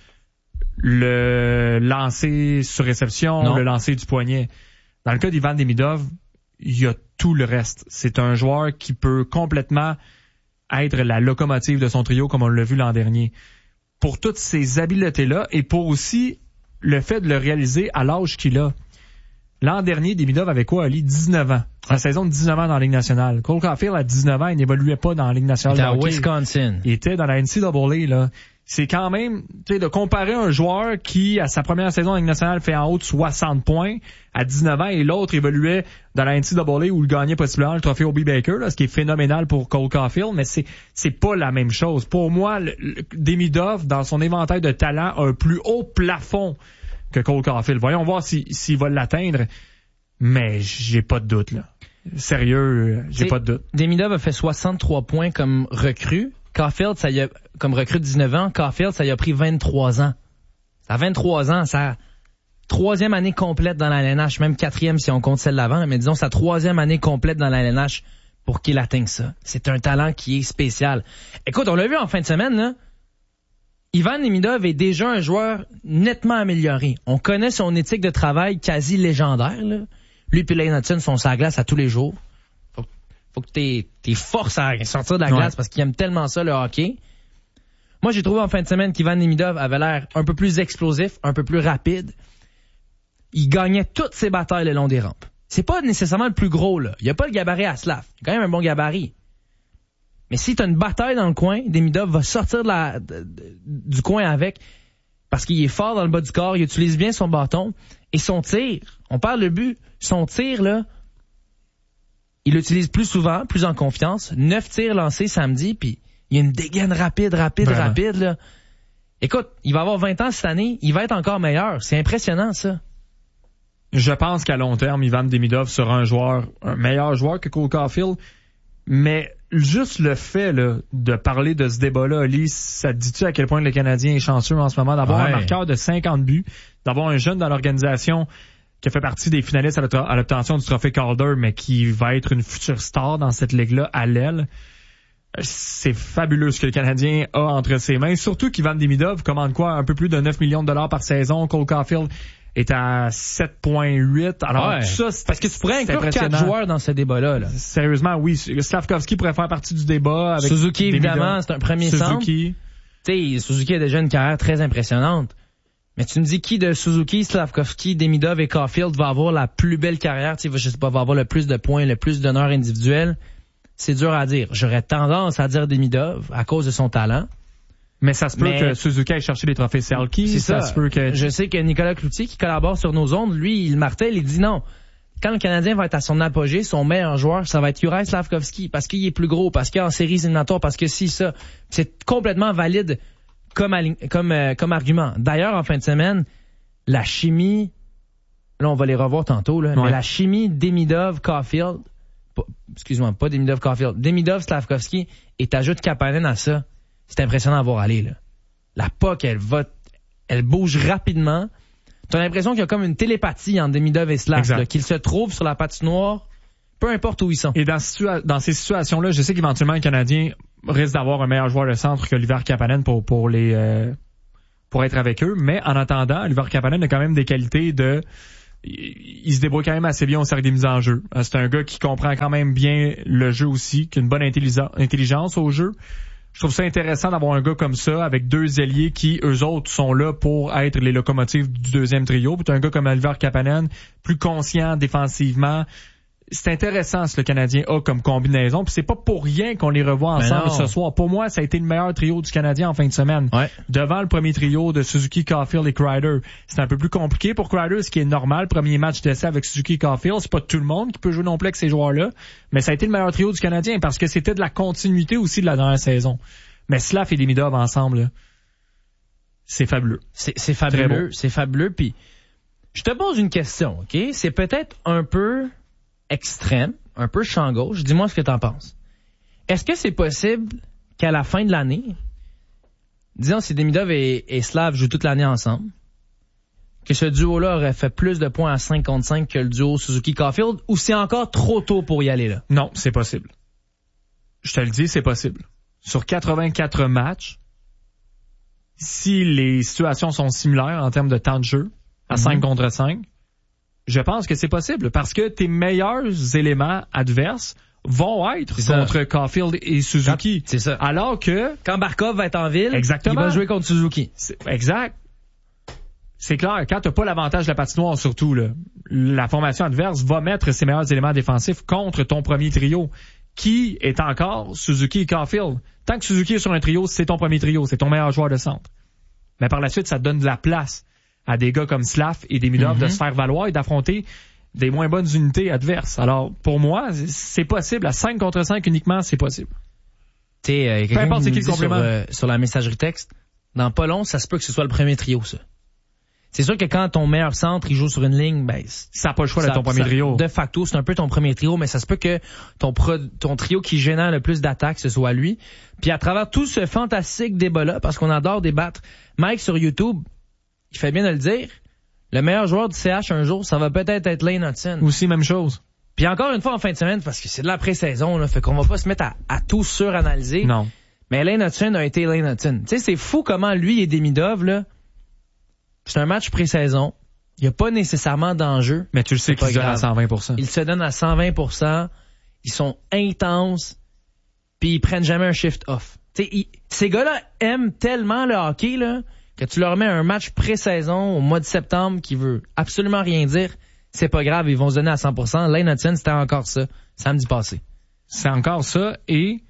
le lancer sur réception, non. le lancer du poignet. Dans le cas d'Ivan Demidov, il y a tout le reste. C'est un joueur qui peut complètement être la locomotive de son trio comme on l'a vu l'an dernier. Pour toutes ces habiletés-là et pour aussi le fait de le réaliser à l'âge qu'il a. L'an dernier, Demidov avait quoi, Ali? dix-neuf ans. La saison de dix-neuf ans dans la Ligue nationale. Cole Caulfield, à dix-neuf ans, il n'évoluait pas dans la Ligue nationale. Il était à Wisconsin. Il était dans la N C A A, là. C'est quand même, tu sais, de comparer un joueur qui, à sa première saison en Ligue nationale, fait en haut de soixante points à dix-neuf ans et l'autre évoluait dans la N C A A où il gagnait possiblement le trophée Obi Baker, là, ce qui est phénoménal pour Cole Caulfield, mais c'est, c'est pas la même chose. Pour moi, le, le, Demidov, dans son éventail de talent, a un plus haut plafond que Cole Caulfield. Voyons voir si, s'il va l'atteindre, mais j'ai pas de doute, là. Sérieux, j'ai pas de doute. Demidov a fait soixante-trois points comme recrue. Caulfield, ça y a, comme recrue de dix-neuf ans, Caulfield, ça y a pris vingt-trois ans. Ça a vingt-trois ans, ça troisième année complète dans la L N H, même quatrième si on compte celle d'avant, mais disons sa troisième année complète dans la L N H pour qu'il atteigne ça. C'est un talent qui est spécial. Écoute, on l'a vu en fin de semaine, là. Ivan Demidov est déjà un joueur nettement amélioré. On connaît son éthique de travail quasi légendaire, là. Lui et Lane Hudson sont sur la glace à tous les jours. Faut, faut que t'es, t'es force à sortir de la glace ouais. parce qu'il aime tellement ça, le hockey. Moi, j'ai trouvé en fin de semaine qu'Ivan Demidov avait l'air un peu plus explosif, un peu plus rapide. Il gagnait toutes ses batailles le long des rampes. C'est pas nécessairement le plus gros, là. Il a pas le gabarit à Slav. Il a quand même un bon gabarit. Mais si t'as une bataille dans le coin, Demidov va sortir de la, de, de, du coin avec parce qu'il est fort dans le bas du corps, il utilise bien son bâton et son tir. On parle de but. Son tir, là, il l'utilise plus souvent, plus en confiance. Neuf tirs lancés samedi, puis il y a une dégaine rapide, rapide, Vraiment. rapide, là. Écoute, il va avoir vingt ans cette année, il va être encore meilleur. C'est impressionnant, ça. Je pense qu'à long terme, Ivan Demidov sera un joueur, un meilleur joueur que Cole Caulfield, mais juste le fait là, de parler de ce débat-là, Ali, ça te dit-tu à quel point le Canadien est chanceux en ce moment d'avoir ouais. un marqueur de cinquante buts, d'avoir un jeune dans l'organisation qui a fait partie des finalistes à l'obtention du trophée Calder, mais qui va être une future star dans cette ligue-là à l'aile. C'est fabuleux ce que le Canadien a entre ses mains. Surtout qu'Ivan Demidov commande quoi? Un peu plus de neuf millions de dollars par saison. Cole Caulfield est à sept virgule huit. Alors, ouais. tout ça, c'est, parce que tu pourrais inclure quatre joueurs dans ce débat-là, là. Sérieusement, oui. Slavkovski pourrait faire partie du débat avec Suzuki, Demidov. évidemment, c'est un premier centre. Suzuki. Tu sais, Suzuki a déjà une carrière très impressionnante. Mais tu me dis qui de Suzuki, Slavkovski, Demidov et Caulfield va avoir la plus belle carrière, tu sais, je sais pas, va avoir le plus de points, le plus d'honneur individuel. C'est dur à dire. J'aurais tendance à dire Demidov à cause de son talent. Mais ça se peut Mais... que Suzuki aille chercher les trophées Selke. C'est ça. ça se peut que... Je sais que Nicolas Cloutier, qui collabore sur nos ondes, lui, il martèle, il dit non. Quand le Canadien va être à son apogée, son meilleur joueur, ça va être Juraj Slavkovski, parce qu'il est plus gros, parce qu'il est en séries éliminatoires, parce que si, ça. C'est complètement valide comme, comme, euh, comme argument. D'ailleurs, en fin de semaine, la chimie, là, on va les revoir tantôt, là, ouais. mais la chimie Demidov, Caulfield, excuse-moi, pas Demidov Caulfield, Demidov Slavkovski, et t'ajoutes Kapanen à ça, c'est impressionnant à voir aller, là. La puck, elle va, elle bouge rapidement. T'as l'impression qu'il y a comme une télépathie entre Demidov et Slav, là, qu'ils se trouvent sur la patinoire, peu importe où ils sont. Et dans, situa- dans ces situations-là, je sais qu'éventuellement, le Canadien risque d'avoir un meilleur joueur de centre que Oliver Kapanen pour, pour les, euh, pour être avec eux. Mais en attendant, Oliver Kapanen a quand même des qualités de, il se débrouille quand même assez bien au cercle des mises en jeu. C'est un gars qui comprend quand même bien le jeu aussi, qui a une bonne intelligence au jeu. Je trouve ça intéressant d'avoir un gars comme ça avec deux ailiers qui, eux autres, sont là pour être les locomotives du deuxième trio. Puis t'as un gars comme Oliver Kapanen, plus conscient défensivement. C'est intéressant ce que le Canadien a comme combinaison. Puis c'est pas pour rien qu'on les revoit ensemble ce soir. Pour moi, ça a été le meilleur trio du Canadien en fin de semaine. Ouais. Devant le premier trio de Suzuki, Caulfield et Kreider. C'est un peu plus compliqué pour Kreider, ce qui est normal. Premier match d'essai avec Suzuki et Caulfield. C'est pas tout le monde qui peut jouer non plus avec ces joueurs-là. Mais ça a été le meilleur trio du Canadien parce que c'était de la continuité aussi de la dernière saison. Mais Slav et Demidov ensemble, là, c'est fabuleux. C'est, c'est fabuleux. C'est fabuleux. Puis, je te pose une question, OK? C'est peut-être un peu extrême, un peu champ gauche. Dis-moi ce que t'en penses. Est-ce que c'est possible qu'à la fin de l'année, disons si Demidov et, et Slav jouent toute l'année ensemble, que ce duo-là aurait fait plus de points à cinq contre cinq que le duo Suzuki-Caulfield, ou c'est encore trop tôt pour y aller là? Non, c'est possible. Je te le dis, c'est possible. Sur quatre-vingt-quatre matchs, si les situations sont similaires en termes de temps de jeu, à mm-hmm. cinq contre cinq, je pense que c'est possible parce que tes meilleurs éléments adverses vont être c'est contre ça. Caulfield et Suzuki. C'est ça. Alors que... Quand Barkov va être en ville, exactement. il va jouer contre Suzuki. C'est, exact. C'est clair. Quand t'as pas l'avantage de la patinoire, surtout, là, la formation adverse va mettre ses meilleurs éléments défensifs contre ton premier trio, qui est encore Suzuki et Caulfield. Tant que Suzuki est sur un trio, c'est ton premier trio, c'est ton meilleur joueur de centre. Mais par la suite, ça te donne de la place à des gars comme Slav et Demidov mm-hmm. de se faire valoir et d'affronter des moins bonnes unités adverses. Alors, pour moi, c'est possible. À cinq contre cinq uniquement, c'est possible. T'sais, euh, peu importe c'est qui le complément. Sur, euh, sur la messagerie texte, dans pas long, ça se peut que ce soit le premier trio, ça. C'est sûr que quand ton meilleur centre, il joue sur une ligne, ben, ça n'a pas le choix d'être ton premier ça, trio. De facto, c'est un peu ton premier trio, mais ça se peut que ton, pro, ton trio qui génère le plus d'attaques, ce soit lui. Puis à travers tout ce fantastique débat-là, parce qu'on adore débattre, Mike sur YouTube, il fait bien de le dire, le meilleur joueur du C H un jour, ça va peut-être être Lane Hutson. Aussi, même chose. Puis encore une fois en fin de semaine, parce que c'est de la pré-saison, là, fait qu'on va pas se mettre à, à tout suranalyser. Non. Mais Lane Hutson a été Lane Hutson. Tu sais, c'est fou comment lui et Demidov, là, c'est un match pré-saison. Il n'y a pas nécessairement d'enjeu. Mais tu le sais qu'ils se donnent à cent vingt pour cent. Ils se donnent à cent vingt pour cent. Ils sont intenses. Puis ils prennent jamais un shift off. Tu sais, ils, ces gars-là aiment tellement le hockey, là, que tu leur mets un match pré-saison au mois de septembre qui veut absolument rien dire. C'est pas grave, ils vont se donner à cent pour cent. Lane Hutson, c'était encore ça, samedi passé. C'est encore ça. Et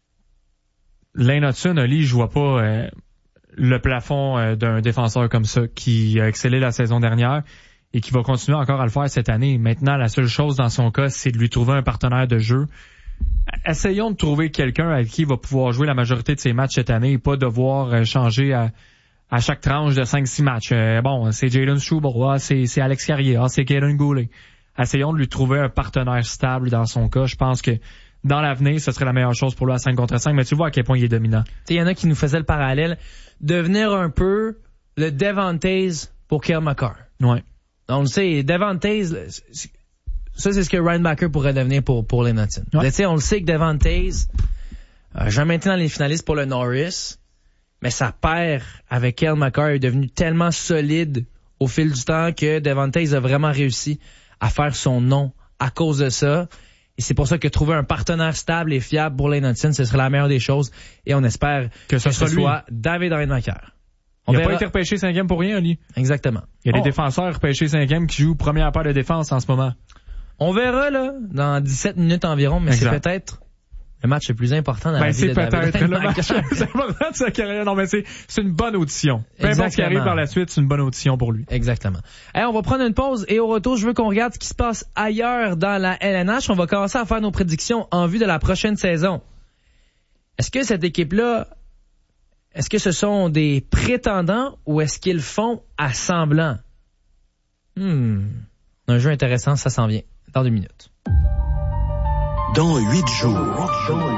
Lane Hutson, Ali, je vois pas euh, le plafond euh, d'un défenseur comme ça qui a excellé la saison dernière et qui va continuer encore à le faire cette année. Maintenant, la seule chose dans son cas, c'est de lui trouver un partenaire de jeu. Essayons de trouver quelqu'un avec qui il va pouvoir jouer la majorité de ses matchs cette année et pas devoir euh, changer à, à chaque tranche de cinq six matchs. Euh, bon, c'est Jalen Struble, ah, c'est, c'est Alex Carrier, ah, c'est Kaden Goulet. Essayons de lui trouver un partenaire stable dans son cas. Je pense que dans l'avenir, ce serait la meilleure chose pour lui à cinq contre cinq, mais tu vois à quel point il est dominant. Il y en a qui nous faisaient le parallèle, devenir un peu le Devontaze pour Cale Makar. Ouais. Donc, tu sais, Devontaze, ça, c'est ce que Ryan Backer pourrait devenir pour, pour les Hutson. Ouais. Tu sais, on le sait que Devontaze a jamais été dans les finalistes pour le Norris, mais sa paire avec Cale Makar est devenue tellement solide au fil du temps que Devontaze a vraiment réussi à faire son nom à cause de ça. Et c'est pour ça que trouver un partenaire stable et fiable pour Lane Hutson, ce serait la meilleure des choses. Et on espère que ce, que ce soit David Reinmacher. Il n'a pas été repêché cinquième pour rien, Ali. Exactement. Il y a oh. des défenseurs repêchés cinquième qui jouent première paire de défense en ce moment. On verra, là, dans dix-sept minutes environ, mais exact. C'est peut-être le match le plus important dans ben, la vie de David Reinmacher. C'est peut-être le match le plus important de sa carrière. Non, mais c'est, c'est une bonne audition. Peu importe ce qui arrive par la suite, c'est une bonne audition pour lui. Exactement. Hey, on va prendre une pause et au retour, je veux qu'on regarde ce qui se passe ailleurs dans la L N H. On va commencer à faire nos prédictions en vue de la prochaine saison. Est-ce que cette équipe-là, est-ce que ce sont des prétendants ou est-ce qu'ils font à semblant? Hmm. Un jeu intéressant, ça s'en vient dans deux minutes. dans huit jours.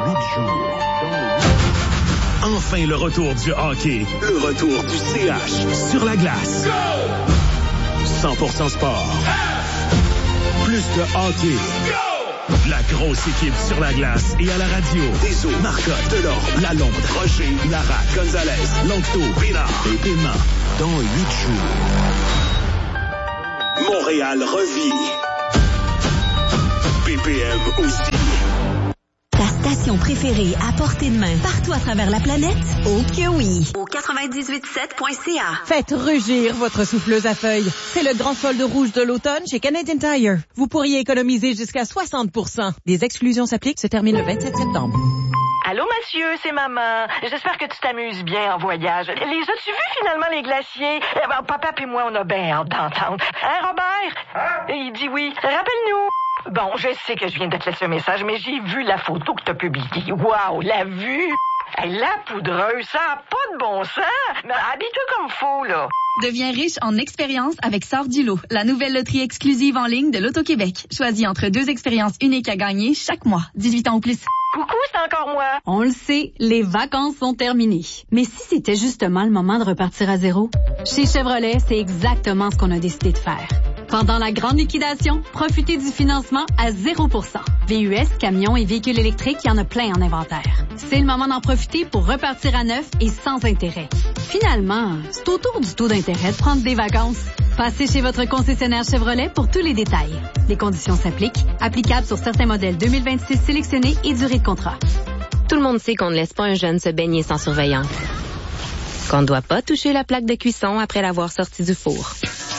Enfin le retour du hockey, le retour du C H sur la glace. cent pour cent sport. Plus de hockey. La grosse équipe sur la glace et à la radio. Des eaux, Marcotte, Delorme, Lalonde, Rocher, Lara, Gonzalez, Longto, Bénard et Paiement dans huit jours. Montréal revit. B P M aussi. Ta station préférée à portée de main partout à travers la planète? Oh que oui! Au quatre-vingt-dix-huit sept point c a. Faites rugir votre souffleuse à feuilles. C'est le grand solde rouge de l'automne chez Canadian Tire. Vous pourriez économiser jusqu'à soixante pour cent. Des exclusions s'appliquent, se termine le vingt-sept septembre. Allô, monsieur, c'est maman. J'espère que tu t'amuses bien en voyage. Les as-tu vus finalement, les glaciers? Eh ben, papa et moi, on a bien hâte d'entendre. Hein, Robert? Hein? Il dit oui. Rappelle-nous. Bon, je sais que je viens de te laisser un message, mais j'ai vu la photo que t'as publiée. Waouh, la vue! Hey, la poudreuse, ça n'a pas de bon sens! Mais habille-toi comme faut, là! Deviens riche en expérience avec Sort du lot, la nouvelle loterie exclusive en ligne de l'Auto-Québec. Choisis entre deux expériences uniques à gagner chaque mois. dix-huit ans ou plus. Coucou, c'est encore moi! On le sait, les vacances sont terminées. Mais si c'était justement le moment de repartir à zéro? Chez Chevrolet, c'est exactement ce qu'on a décidé de faire. Pendant la grande liquidation, profitez du financement à zéro pour cent. V U S, camions et véhicules électriques, il y en a plein en inventaire. C'est le moment d'en profiter pour repartir à neuf et sans intérêt. Finalement, c'est autour du taux d'intérêt de prendre des vacances. Passez chez votre concessionnaire Chevrolet pour tous les détails. Les conditions s'appliquent, applicables sur certains modèles deux mille vingt-six sélectionnés et durée de contrat. Tout le monde sait qu'on ne laisse pas un jeune se baigner sans surveillance. Qu'on ne doit pas toucher la plaque de cuisson après l'avoir sorti du four.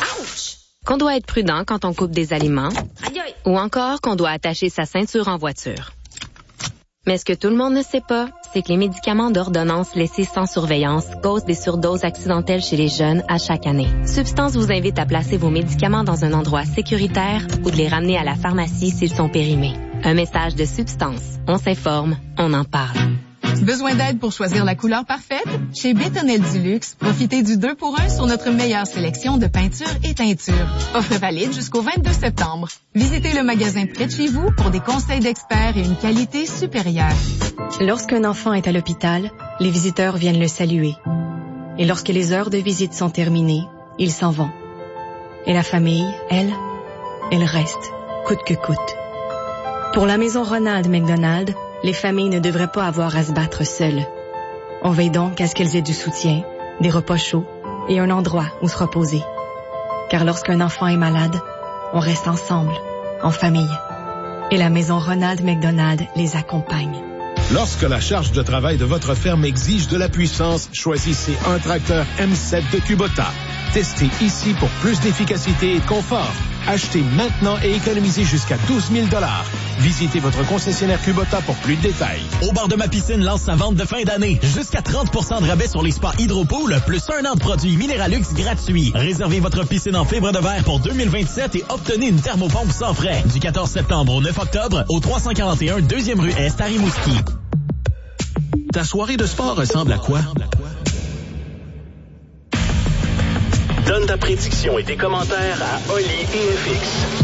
Qu'on doit être prudent quand on coupe des aliments. Ou encore qu'on doit attacher sa ceinture en voiture. Mais ce que tout le monde ne sait pas, c'est que les médicaments d'ordonnance laissés sans surveillance causent des surdoses accidentelles chez les jeunes à chaque année. Substance vous invite à placer vos médicaments dans un endroit sécuritaire ou de les ramener à la pharmacie s'ils sont périmés. Un message de Substance. On s'informe, on en parle. Besoin d'aide pour choisir la couleur parfaite? Chez Bétonnel du Luxe, profitez du deux pour un sur notre meilleure sélection de peintures et teintures. Offre valide jusqu'au vingt-deux septembre. Visitez le magasin près de chez vous pour des conseils d'experts et une qualité supérieure. Lorsqu'un enfant est à l'hôpital, les visiteurs viennent le saluer. Et lorsque les heures de visite sont terminées, ils s'en vont. Et la famille, elle, elle reste, coûte que coûte. Pour la maison Ronald McDonald, les familles ne devraient pas avoir à se battre seules. On veille donc à ce qu'elles aient du soutien, des repas chauds et un endroit où se reposer. Car lorsqu'un enfant est malade, on reste ensemble, en famille. Et la maison Ronald McDonald les accompagne. Lorsque la charge de travail de votre ferme exige de la puissance, choisissez un tracteur M sept de Kubota. Testez ici pour plus d'efficacité et de confort. Achetez maintenant et économisez jusqu'à douze mille dollars. Visitez votre concessionnaire Kubota pour plus de détails. Au bar de ma piscine lance sa vente de fin d'année. Jusqu'à trente pour cent de rabais sur les spas Hydropool, plus un an de produits Minéralux gratuits. Réservez votre piscine en fibre de verre pour deux mille vingt-sept et obtenez une thermopompe sans frais. Du quatorze septembre au neuf octobre, au trois cent quarante et un deuxième rue Est à Rimouski. Ta soirée de sport ressemble à quoi? Donne ta prédiction et tes commentaires à Oli et F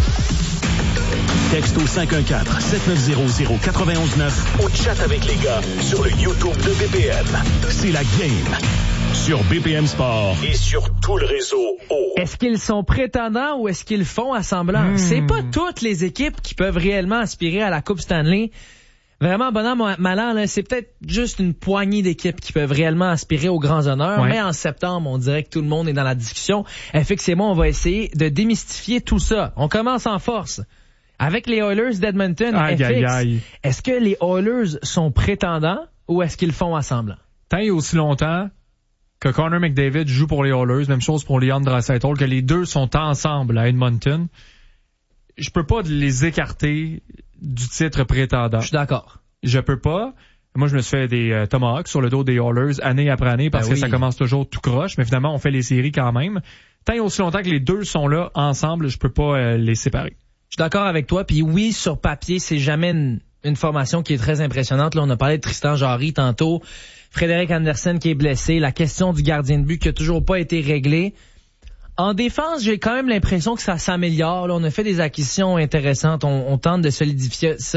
X. Texte au cinq un quatre, sept neuf zéro, zéro neuf un neuf ou chat avec les gars sur le YouTube de B P M. C'est la game sur B P M Sport et sur tout le réseau O. Est-ce qu'ils sont prétendants ou est-ce qu'ils font assemblant? Hmm. C'est pas toutes les équipes qui peuvent réellement aspirer à la Coupe Stanley. Vraiment, bon an, mal an, là, c'est peut-être juste une poignée d'équipes qui peuvent réellement aspirer aux grands honneurs. Ouais. Mais en septembre, on dirait que tout le monde est dans la discussion. F X et moi, on va essayer de démystifier tout ça. On commence en force avec les Oilers d'Edmonton. Aïe, F X, aïe, aïe. Est-ce que les Oilers sont prétendants ou est-ce qu'ils font assemblant? Tant et aussi longtemps que Connor McDavid joue pour les Oilers, même chose pour Leon Draisaitl, que les deux sont ensemble à Edmonton, je peux pas les écarter du titre prétendant. Je suis d'accord. Je peux pas. Moi, je me suis fait des euh, tomahawks sur le dos des Oilers année après année parce ben oui. que ça commence toujours tout croche, mais finalement, on fait les séries quand même. Tant et aussi longtemps que les deux sont là ensemble, je peux pas euh, les séparer. Je suis d'accord avec toi. Puis oui, sur papier, c'est jamais une, une formation qui est très impressionnante. Là, on a parlé de Tristan Jarry tantôt, Frédéric Andersen qui est blessé, la question du gardien de but qui a toujours pas été réglée. En défense, j'ai quand même l'impression que ça s'améliore. Là, on a fait des acquisitions intéressantes. On, on tente de solidifier ça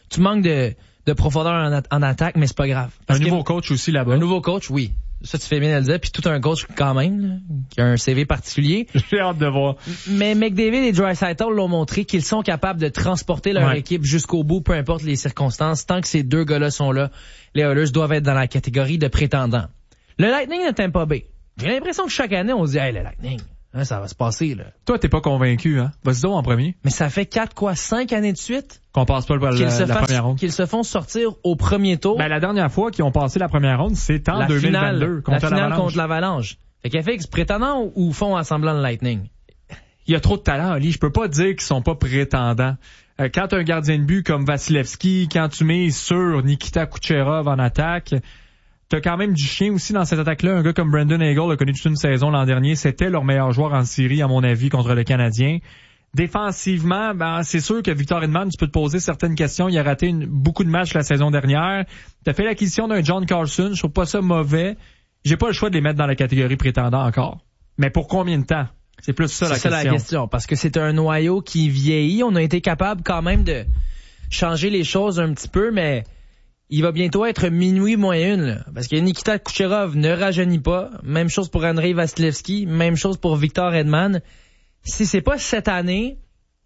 tu manques de, de profondeur en, a- en attaque, mais c'est pas grave. Parce un nouveau que, coach aussi là-bas. Un nouveau coach, oui. Ça, tu fais bien de le dire. Puis tout un coach quand même, là, qui a un C V particulier. J'ai hâte de voir. Mais McDavid et Draisaitl l'ont montré qu'ils sont capables de transporter leur ouais. équipe jusqu'au bout, peu importe les circonstances. Tant que ces deux gars-là sont là, les Oilers doivent être dans la catégorie de prétendants. Le Lightning de Tampa Bay. J'ai l'impression que chaque année, on se dit « Hey, le Lightning, hein, ça va se passer. » là. Toi, t'es pas convaincu, hein? Vas-y donc en premier. Mais ça fait quatre, quoi, cinq années de suite qu'on passe pas le, la, qu'ils se la fassent, première ronde. Qu'ils se font sortir au premier tour. Ben, la dernière fois qu'ils ont passé la première ronde, c'est en la deux mille vingt-deux finale, contre la finale l'Avalanche. contre l'Avalanche. Fait qu'F X, prétendant ou font assemblant le Lightning? Il y a trop de talent, Ali. Je peux pas dire qu'ils sont pas prétendants. Euh, quand t'as un gardien de but comme Vasilevski, quand tu mises sur Nikita Kucherov en attaque, t'as quand même du chien aussi dans cette attaque-là. Un gars comme Brandon Hagel a connu toute une saison l'an dernier. C'était leur meilleur joueur en série, à mon avis, contre le Canadien. Défensivement, ben, c'est sûr que Victor Hedman, tu peux te poser certaines questions. Il a raté une, beaucoup de matchs la saison dernière. T'as fait l'acquisition d'un John Carlson. Je trouve pas ça mauvais. J'ai pas le choix de les mettre dans la catégorie prétendant encore. Mais pour combien de temps? C'est plus ça, la, ça question. la question. Parce que c'est un noyau qui vieillit. On a été capable quand même de changer les choses un petit peu, mais il va bientôt être minuit moins une, là. Parce que Nikita Kucherov ne rajeunit pas. Même chose pour Andrei Vasilevski. Même chose pour Victor Hedman. Si c'est pas cette année,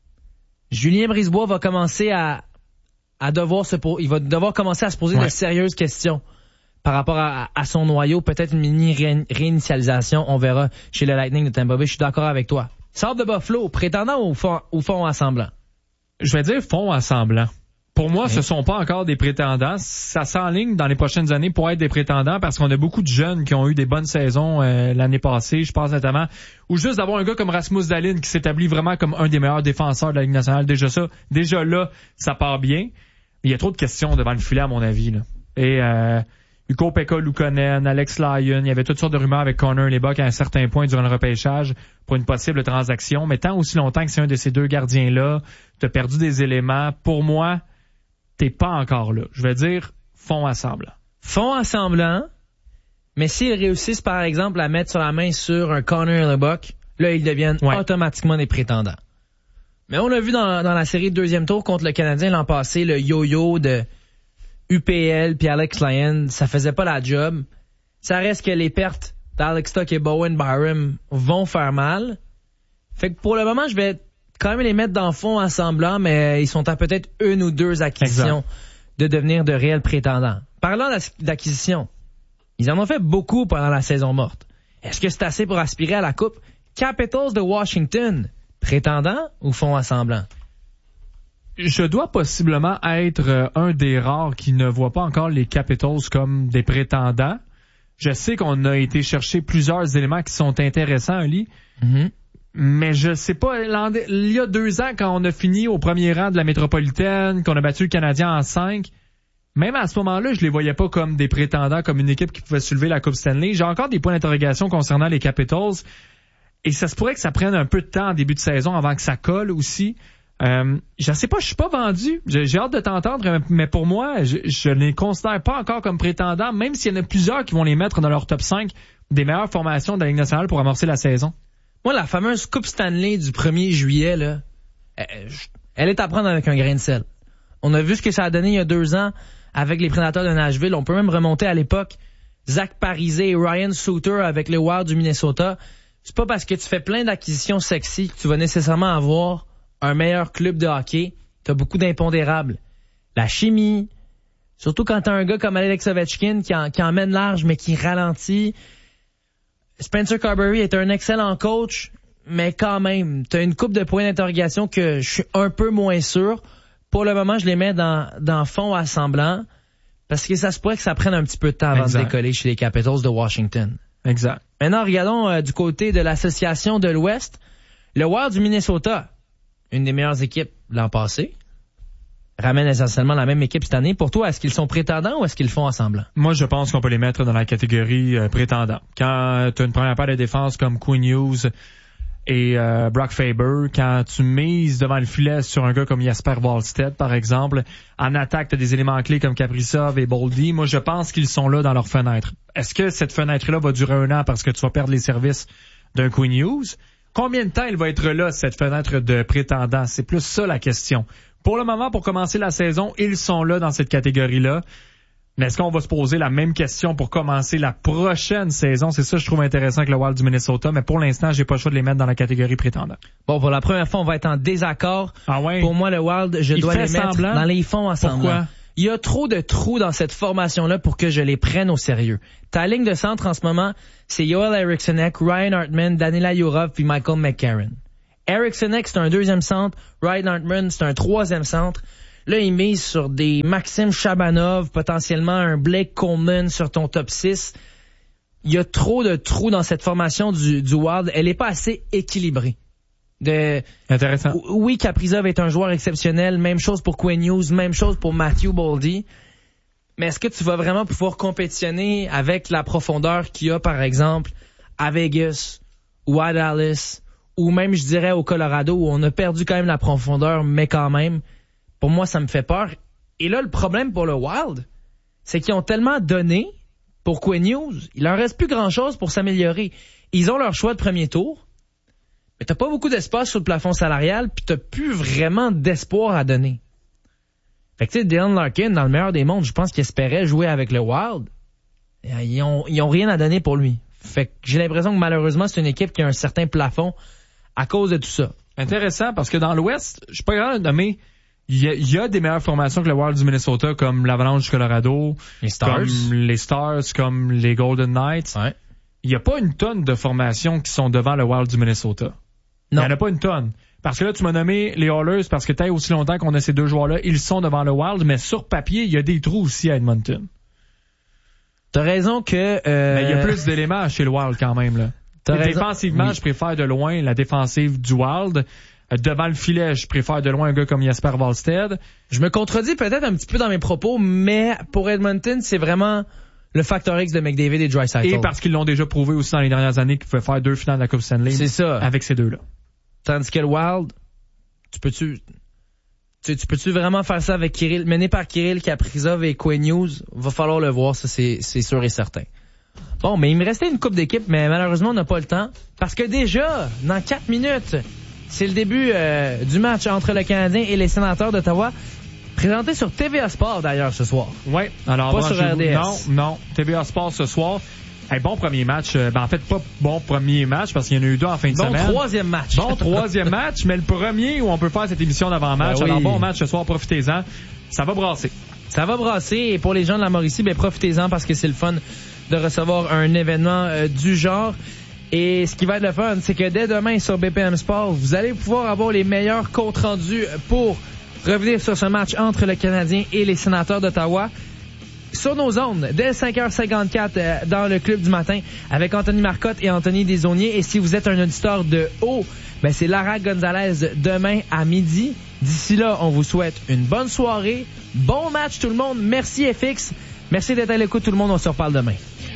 Julien Brisebois va commencer à, à devoir se po- il va devoir commencer à se poser ouais. de sérieuses questions par rapport à, à son noyau. Peut-être une mini ré- réinitialisation. On verra chez le Lightning de Tampa Bay. Je suis d'accord avec toi. Sable de Buffalo, prétendant ou fond, ou fond assemblant? Je vais dire fond assemblant. Pour moi, ce sont pas encore des prétendants. Ça s'enligne dans les prochaines années pour être des prétendants parce qu'on a beaucoup de jeunes qui ont eu des bonnes saisons euh, l'année passée. Je pense notamment, ou juste d'avoir un gars comme Rasmus Dahlin qui s'établit vraiment comme un des meilleurs défenseurs de la Ligue nationale. Déjà ça, déjà là, ça part bien. Mais il y a trop de questions devant le filet à mon avis, là. Et euh, Ukko-Pekka Luukkonen, Alex Lyon, il y avait toutes sortes de rumeurs avec Connor Hellebuyck à un certain point durant le repêchage pour une possible transaction. Mais tant aussi longtemps que c'est un de ces deux gardiens-là, t'as perdu des éléments. Pour moi, t'es pas encore là. Je vais dire fond assemblant. Fond assemblant, mais s'ils réussissent par exemple à mettre sur la main sur un Connor Hellebuyck, là ils deviennent ouais. automatiquement des prétendants. Mais on a vu dans, dans la série de deuxième tour contre le Canadien l'an passé, le yo-yo de U P L puis Alex Lyon, ça faisait pas la job. Ça reste que les pertes d'Alex Stock et Bowen Byram vont faire mal. Fait que pour le moment, je vais quand même les mettre dans le fond assemblant, mais ils sont à peut-être une ou deux acquisitions exact. de devenir de réels prétendants. Parlant d'acquisition, ils en ont fait beaucoup pendant la saison morte. Est-ce que c'est assez pour aspirer à la Coupe? Capitals de Washington, prétendant ou fond assemblant? Je dois possiblement être un des rares qui ne voit pas encore les Capitals comme des prétendants. Je sais qu'on a été chercher plusieurs éléments qui sont intéressants, Ali. Mm-hmm. Mais je sais pas, il y a deux ans, quand on a fini au premier rang de la métropolitaine, qu'on a battu le Canadien en cinq, même à ce moment-là, je les voyais pas comme des prétendants, comme une équipe qui pouvait soulever la Coupe Stanley. J'ai encore des points d'interrogation concernant les Capitals. Et ça se pourrait que ça prenne un peu de temps en début de saison avant que ça colle aussi. Euh, je sais pas, je suis pas vendu. J'ai, j'ai hâte de t'entendre, mais pour moi, je, je ne les considère pas encore comme prétendants, même s'il y en a plusieurs qui vont les mettre dans leur top cinq des meilleures formations de la Ligue nationale pour amorcer la saison. Moi, la fameuse Coupe Stanley du premier juillet, là, elle est à prendre avec un grain de sel. On a vu ce que ça a donné il y a deux ans avec les Prédateurs de Nashville. On peut même remonter à l'époque Zach Parise et Ryan Suter avec le Wild du Minnesota. C'est pas parce que tu fais plein d'acquisitions sexy que tu vas nécessairement avoir un meilleur club de hockey. T'as beaucoup d'impondérables. La chimie, surtout quand t'as un gars comme Alex Ovechkin qui, en, qui emmène large mais qui ralentit. Spencer Carberry est un excellent coach, mais quand même, t'as une coupe de points d'interrogation que je suis un peu moins sûr. Pour le moment, je les mets dans, dans fond assemblant, parce que ça se pourrait que ça prenne un petit peu de temps avant exact. de décoller chez les Capitals de Washington. Exact. Maintenant, regardons euh, du côté de l'association de l'Ouest. Le Wild du Minnesota, une des meilleures équipes l'an passé, ramène essentiellement la même équipe cette année. Pour toi, est-ce qu'ils sont prétendants ou est-ce qu'ils le font assemblant? Moi, je pense qu'on peut les mettre dans la catégorie euh, prétendant. Quand tu as une première paire de défense comme Quinn Hughes et euh, Brock Faber, quand tu mises devant le filet sur un gars comme Jasper Wallstedt, par exemple, en attaque, tu as des éléments clés comme Kaprizov et Boldy. Moi, je pense qu'ils sont là dans leur fenêtre. Est-ce que cette fenêtre-là va durer un an parce que tu vas perdre les services d'un Quinn Hughes? Combien de temps il va être là, cette fenêtre de prétendant? C'est plus ça la question. Pour le moment, pour commencer la saison, ils sont là dans cette catégorie-là. Mais est-ce qu'on va se poser la même question pour commencer la prochaine saison? C'est ça que je trouve intéressant avec le Wild du Minnesota, mais pour l'instant, j'ai pas le choix de les mettre dans la catégorie prétendant. Bon, pour la première fois, on va être en désaccord. Ah ouais? Pour moi, le Wild, je Il dois fait les mettre semblant? dans les fonds ensemble. Pourquoi? Il y a trop de trous dans cette formation-là pour que je les prenne au sérieux. Ta ligne de centre en ce moment, c'est Joel Erikssonek, Ryan Hartman, Danila Yurov puis Michael McCarron. Erikssonek, c'est un deuxième centre. Ryan Hartman, c'est un troisième centre. Là, il mise sur des Maxime Chabanov, potentiellement un Blake Coleman sur ton top six. Il y a trop de trous dans cette formation du, du Wild. Elle est pas assez équilibrée. De... Intéressant. Oui, Kaprizov est un joueur exceptionnel. Même chose pour Quinn Hughes, même chose pour Matthew Boldy. Mais est-ce que tu vas vraiment pouvoir compétitionner avec la profondeur qu'il y a, par exemple, à Vegas ou à Dallas, ou même, je dirais, au Colorado, où on a perdu quand même la profondeur, mais quand même... Pour moi, ça me fait peur. Et là, le problème pour le Wild, c'est qu'ils ont tellement donné pour Quinn Hughes, il leur reste plus grand-chose pour s'améliorer. Ils ont leur choix de premier tour, mais t'as pas beaucoup d'espace sur le plafond salarial, puis t'as plus vraiment d'espoir à donner. Fait que tu sais, Dylan Larkin, dans le meilleur des mondes, je pense qu'il espérait jouer avec le Wild. Ils ont, ils ont rien à donner pour lui. Fait que j'ai l'impression que malheureusement, c'est une équipe qui a un certain plafond à cause de tout ça. Intéressant, parce que dans l'Ouest, je suis pas grand de nommer... Il y, a, il y a des meilleures formations que le Wild du Minnesota, comme l'Avalanche du Colorado, les Stars, comme les Stars, comme les Golden Knights. Ouais. Il n'y a pas une tonne de formations qui sont devant le Wild du Minnesota. Non. Il n'y en a pas une tonne. Parce que là, tu m'as nommé les Oilers, parce que t'as aussi longtemps qu'on a ces deux joueurs-là, ils sont devant le Wild, mais sur papier, il y a des trous aussi à Edmonton. T'as raison que... Euh... Mais il y a plus d'éléments chez le Wild quand même, là. Défensivement, oui. Je préfère de loin la défensive du Wild. Devant le filet, je préfère de loin un gars comme Jesper Wallstedt. Je me contredis peut-être un petit peu dans mes propos, mais pour Edmonton, c'est vraiment le facteur X de McDavid et Draisaitl. Et parce qu'ils l'ont déjà prouvé aussi dans les dernières années qu'ils pouvaient faire deux finales de la Coupe Stanley. C'est ça. Avec ces deux-là. Tandis que le Wild, tu peux-tu, tu, tu peux-tu vraiment faire ça avec Kirill, mené par Kirill, Kaprizov et Quinn Hughes? Va falloir le voir, ça c'est, c'est sûr et certain. Bon, mais il me restait une coupe d'équipe, mais malheureusement, on n'a pas le temps. Parce que déjà, dans quatre minutes, c'est le début euh, du match entre le Canadien et les Sénateurs d'Ottawa, présenté sur T V A Sport d'ailleurs ce soir. Oui, alors pas sur R D S. Non, non, T V A Sport ce soir. Hey, bon premier match. Ben, en fait, pas bon premier match parce qu'il y en a eu deux en fin de bon semaine. Bon troisième match. Bon troisième match, mais le premier où on peut faire cette émission d'avant-match. Ben oui. Alors bon match ce soir, profitez-en. Ça va brasser. Ça va brasser et pour les gens de la Mauricie, ben profitez-en parce que c'est le fun de recevoir un événement euh, du genre. Et ce qui va être le fun, c'est que dès demain sur B P M Sport, vous allez pouvoir avoir les meilleurs comptes rendus pour revenir sur ce match entre le Canadien et les Sénateurs d'Ottawa. Sur nos ondes, dès cinq heures cinquante-quatre euh, dans le Club du matin, avec Anthony Marcotte et Anthony Desaulniers. Et si vous êtes un auditeur de haut, ben c'est Lara Gonzalez demain à midi. D'ici là, on vous souhaite une bonne soirée. Bon match tout le monde. Merci F X. Merci d'être à l'écoute tout le monde. On se reparle demain.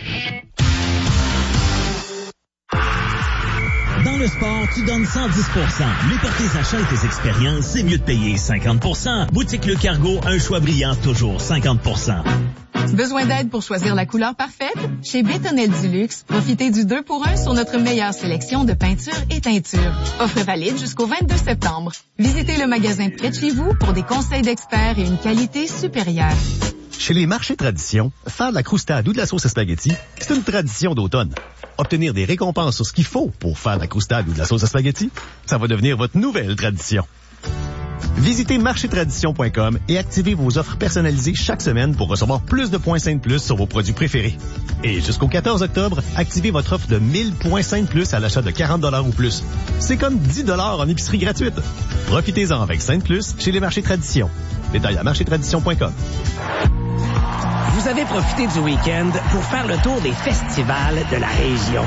Dans le sport, tu donnes cent dix pour cent. Mais pour tes achats et tes expériences, c'est mieux de payer cinquante pour cent. Boutique Le Cargo, un choix brillant, toujours cinquante pour cent. Besoin d'aide pour choisir la couleur parfaite? Chez Bétonnel du Luxe, profitez du deux pour un sur notre meilleure sélection de peintures et teintures. Offre valide jusqu'au vingt-deux septembre. Visitez le magasin près de chez vous pour des conseils d'experts et une qualité supérieure. Chez les marchés tradition, faire de la croustade ou de la sauce à spaghetti, c'est une tradition d'automne. Obtenir des récompenses sur ce qu'il faut pour faire de la croustade ou de la sauce à spaghetti, ça va devenir votre nouvelle tradition. Visitez marché tradition point com et activez vos offres personnalisées chaque semaine pour recevoir plus de points Saint Plus sur vos produits préférés. Et jusqu'au quatorze octobre, activez votre offre de mille points Saint Plus à l'achat de quarante dollars ou plus. C'est comme dix dollars en épicerie gratuite. Profitez-en avec Saint Plus chez les marchés tradition. Détail à marché tradition point com. Vous avez profité du week-end pour faire le tour des festivals de la région.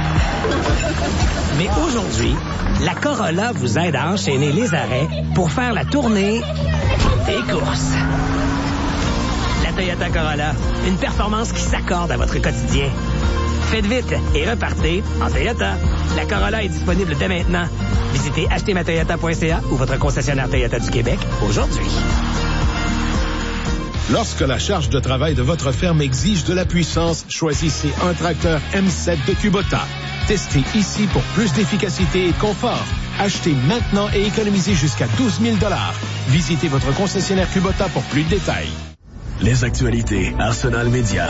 Mais aujourd'hui, la Corolla vous aide à enchaîner les arrêts pour faire la tournée des courses. La Toyota Corolla, une performance qui s'accorde à votre quotidien. Faites vite et repartez en Toyota. La Corolla est disponible dès maintenant. Visitez acheter ma toyota point c a ou votre concessionnaire Toyota du Québec aujourd'hui. Lorsque la charge de travail de votre ferme exige de la puissance, choisissez un tracteur M sept de Kubota. Testez ici pour plus d'efficacité et de confort. Achetez maintenant et économisez jusqu'à douze mille dollars. Visitez votre concessionnaire Kubota pour plus de détails. Les actualités Arsenal Média.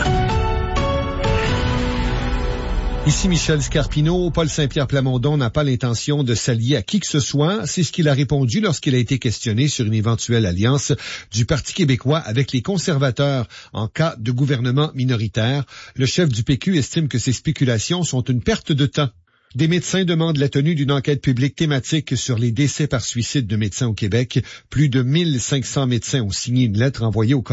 Ici Michel Scarpino. Paul Saint-Pierre Plamondon n'a pas l'intention de s'allier à qui que ce soit. C'est ce qu'il a répondu lorsqu'il a été questionné sur une éventuelle alliance du Parti québécois avec les conservateurs en cas de gouvernement minoritaire. Le chef du P Q estime que ces spéculations sont une perte de temps. Des médecins demandent la tenue d'une enquête publique thématique sur les décès par suicide de médecins au Québec. Plus de mille cinq cents médecins ont signé une lettre envoyée au